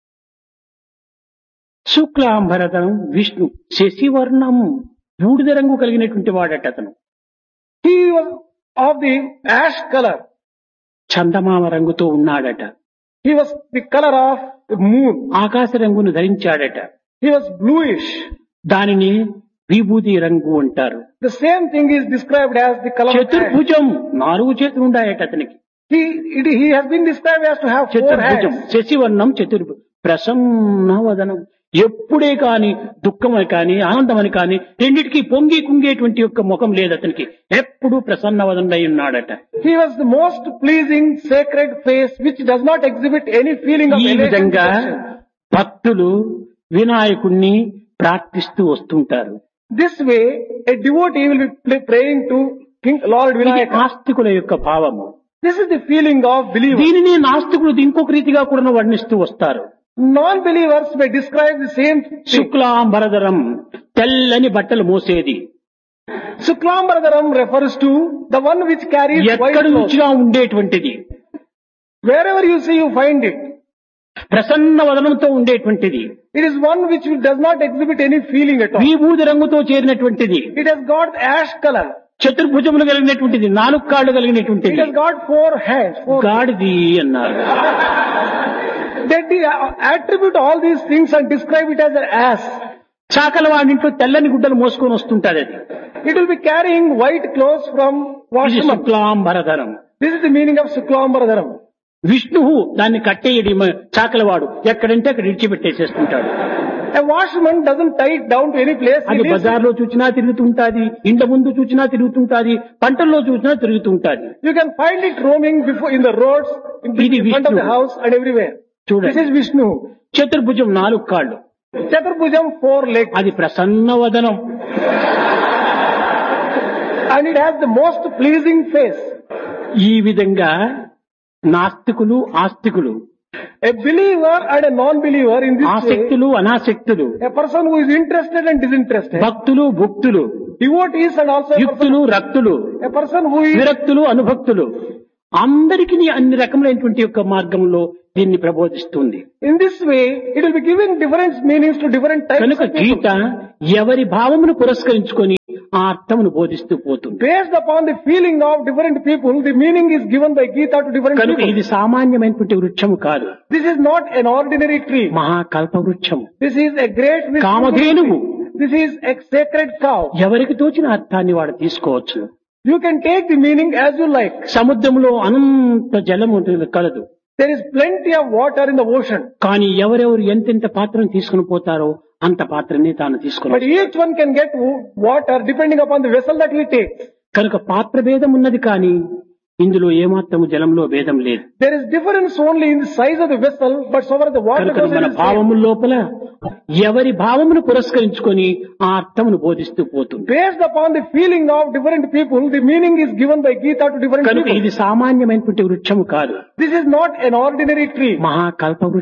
శుక్లాంబరధరం విష్ణు శశివర్ణం బూడిద రంగు కలిగినటువంటి వాడట అతను. He was of the ash color. చందమామ రంగుతో ఉన్నాడట. He was the color of the moon. ఆకాశ రంగును ధరించాడట. He was bluish. దానిని విభూది రంగు అంటారు. The same thing is described as the color of ash. చతుర్భుజం నాలుగు చేతులు ఉన్నాయట అతనికి. He, it, he has been described as to have four చతుర్భుజం hands. శశివర్ణం చతుర్భుజం ప్రసన్నవదనం. ఎప్పుడే కాని దుఃఖమని కాని ఆనందమని కాని రెండిటికి పొంగి కుంగేటువంటి యొక్క ముఖం లేదు అతనికి. ఎప్పుడు ప్రసన్నవదనై ఉన్నాడట. He was the most pleasing sacred face which does not exhibit any feeling of ఈ elation. విధంగా భక్తులు వినాయకుణ్ణి ప్రార్థిస్తూ వస్తుంటారు. This way, a devotee will be pl- praying to King Lord ఇది Vinayaka. ఆస్తికుల యొక్క భావము. This is the feeling of believers. దీనిని నాస్తికులు ఇంకొక రీతిగా కూడా వర్ణిస్తూ వస్తారు. Non-believers may describe the same thing. శుక్లాంబరధరం తెల్లని బట్టలు మోసేది. Shuklambaradaram refers to the one which carries white ఎక్కడి clothes. నుంచిగా ఉండేటువంటిది. Wherever you see, you find it. Prasanna వదనంతో ఉండేటువంటిది. It is one which does not exhibit any feeling at all. విభూది రంగుతో చేరినటువంటిది. It has got ash color. చతుర్భుజములు కలిగినటువంటిది. నాలుగు కాళ్ళు It కలిగినటువంటిది. has got four hands. Four. గాడిది అన్నారు. They de- attribute all these things and describe it as an ass. చాకల వాడింట్లో తెల్లని గుడ్డలు మోసుకొని వస్తుంటాది అది. It will be carrying white clothes from ఇది washroom. శుక్లాంబరధరం. This is the meaning of Shuklambaradaram. విష్ణువు దాన్ని కట్టేయడి చాకలవాడు ఎక్కడంటే అక్కడ ఇడిచిపెట్టేసేస్తుంటాడు. A washerman doesn't tie it down to any place. He అది leaves it. బజార్లో చూచినా తిరుగుతుంటాది, ఇంట ముందు చూచినా తిరుగుతుంటాది, పంటల్లో చూచినా తిరుగుతుంటాది. You can find it roaming before in the roads, in ఇది in front of the Vishnu. house and everywhere. This చూడండి, is Vishnu. చతుర్భుజం నాలుగు కాళ్ళు, Chaturbhujam four legs. అది ప్రసన్న వదనం. And it has the most pleasing face. ఈ విధంగా నాస్తికులు ఆస్తికులు, A believer and a non-believer in this way, ఆసక్తులు అనాసక్తులు, a person who is interested and disinterested, భక్తులు భుక్తులు, devotees and also a person, యుక్తులు రక్తులు, a person who is విరక్తులు అనుభక్తులు, అందరికీ అన్ని రకములైనటువంటి యొక్క మార్గంలో దీన్ని ప్రబోధిస్తుంది. in this way, it will be giving different meanings to different types కనుక of people. గీత ఎవరి భావమును పురస్కరించుకొని ఆ అర్థమును బోధిస్తూ పోతుంది. Based upon the feeling of different people, the meaning is given by Gita to different కనుక people. ఇది సామాన్యమైనటువంటి వృక్షము కాదు, This is not an ordinary tree. మహాకల్ప వృక్షము. This is a great Vishnu Kamadhenu. tree. This is a sacred cow. ఎవరికి తోచిన అర్థాన్ని వాడు తీసుకోవచ్చు. You can take the meaning as you like. సముద్రంలో అనంత జలము కలదు, There is plenty of water in the ocean. కానీ ఎవరెవరు ఎంతెంత పాత్రను తీసుకుని పోతారో అంత పాత్రని తాను తీసుకుని But each one can get w- water depending upon the vessel that he takes. కనుక పాత్ర భేదం ఉన్నది, కానీ ఇందులో ఏమాత్రము జలంలో భేదం లేదు. There is difference only in the size of the vessel, but so far as the water కనుక goes, మన it is same. భావము లోపల ఎవరి భావమును పురస్కరించుకొని ఆ అర్థమును బోధిస్తూ పోతుంది. Based upon the feeling of different people, the meaning is given by Gita to different కనుక people. ఇది సామాన్యమైనటువంటి వృక్షము కాదు, This is not an ordinary tree. మహాకల్ప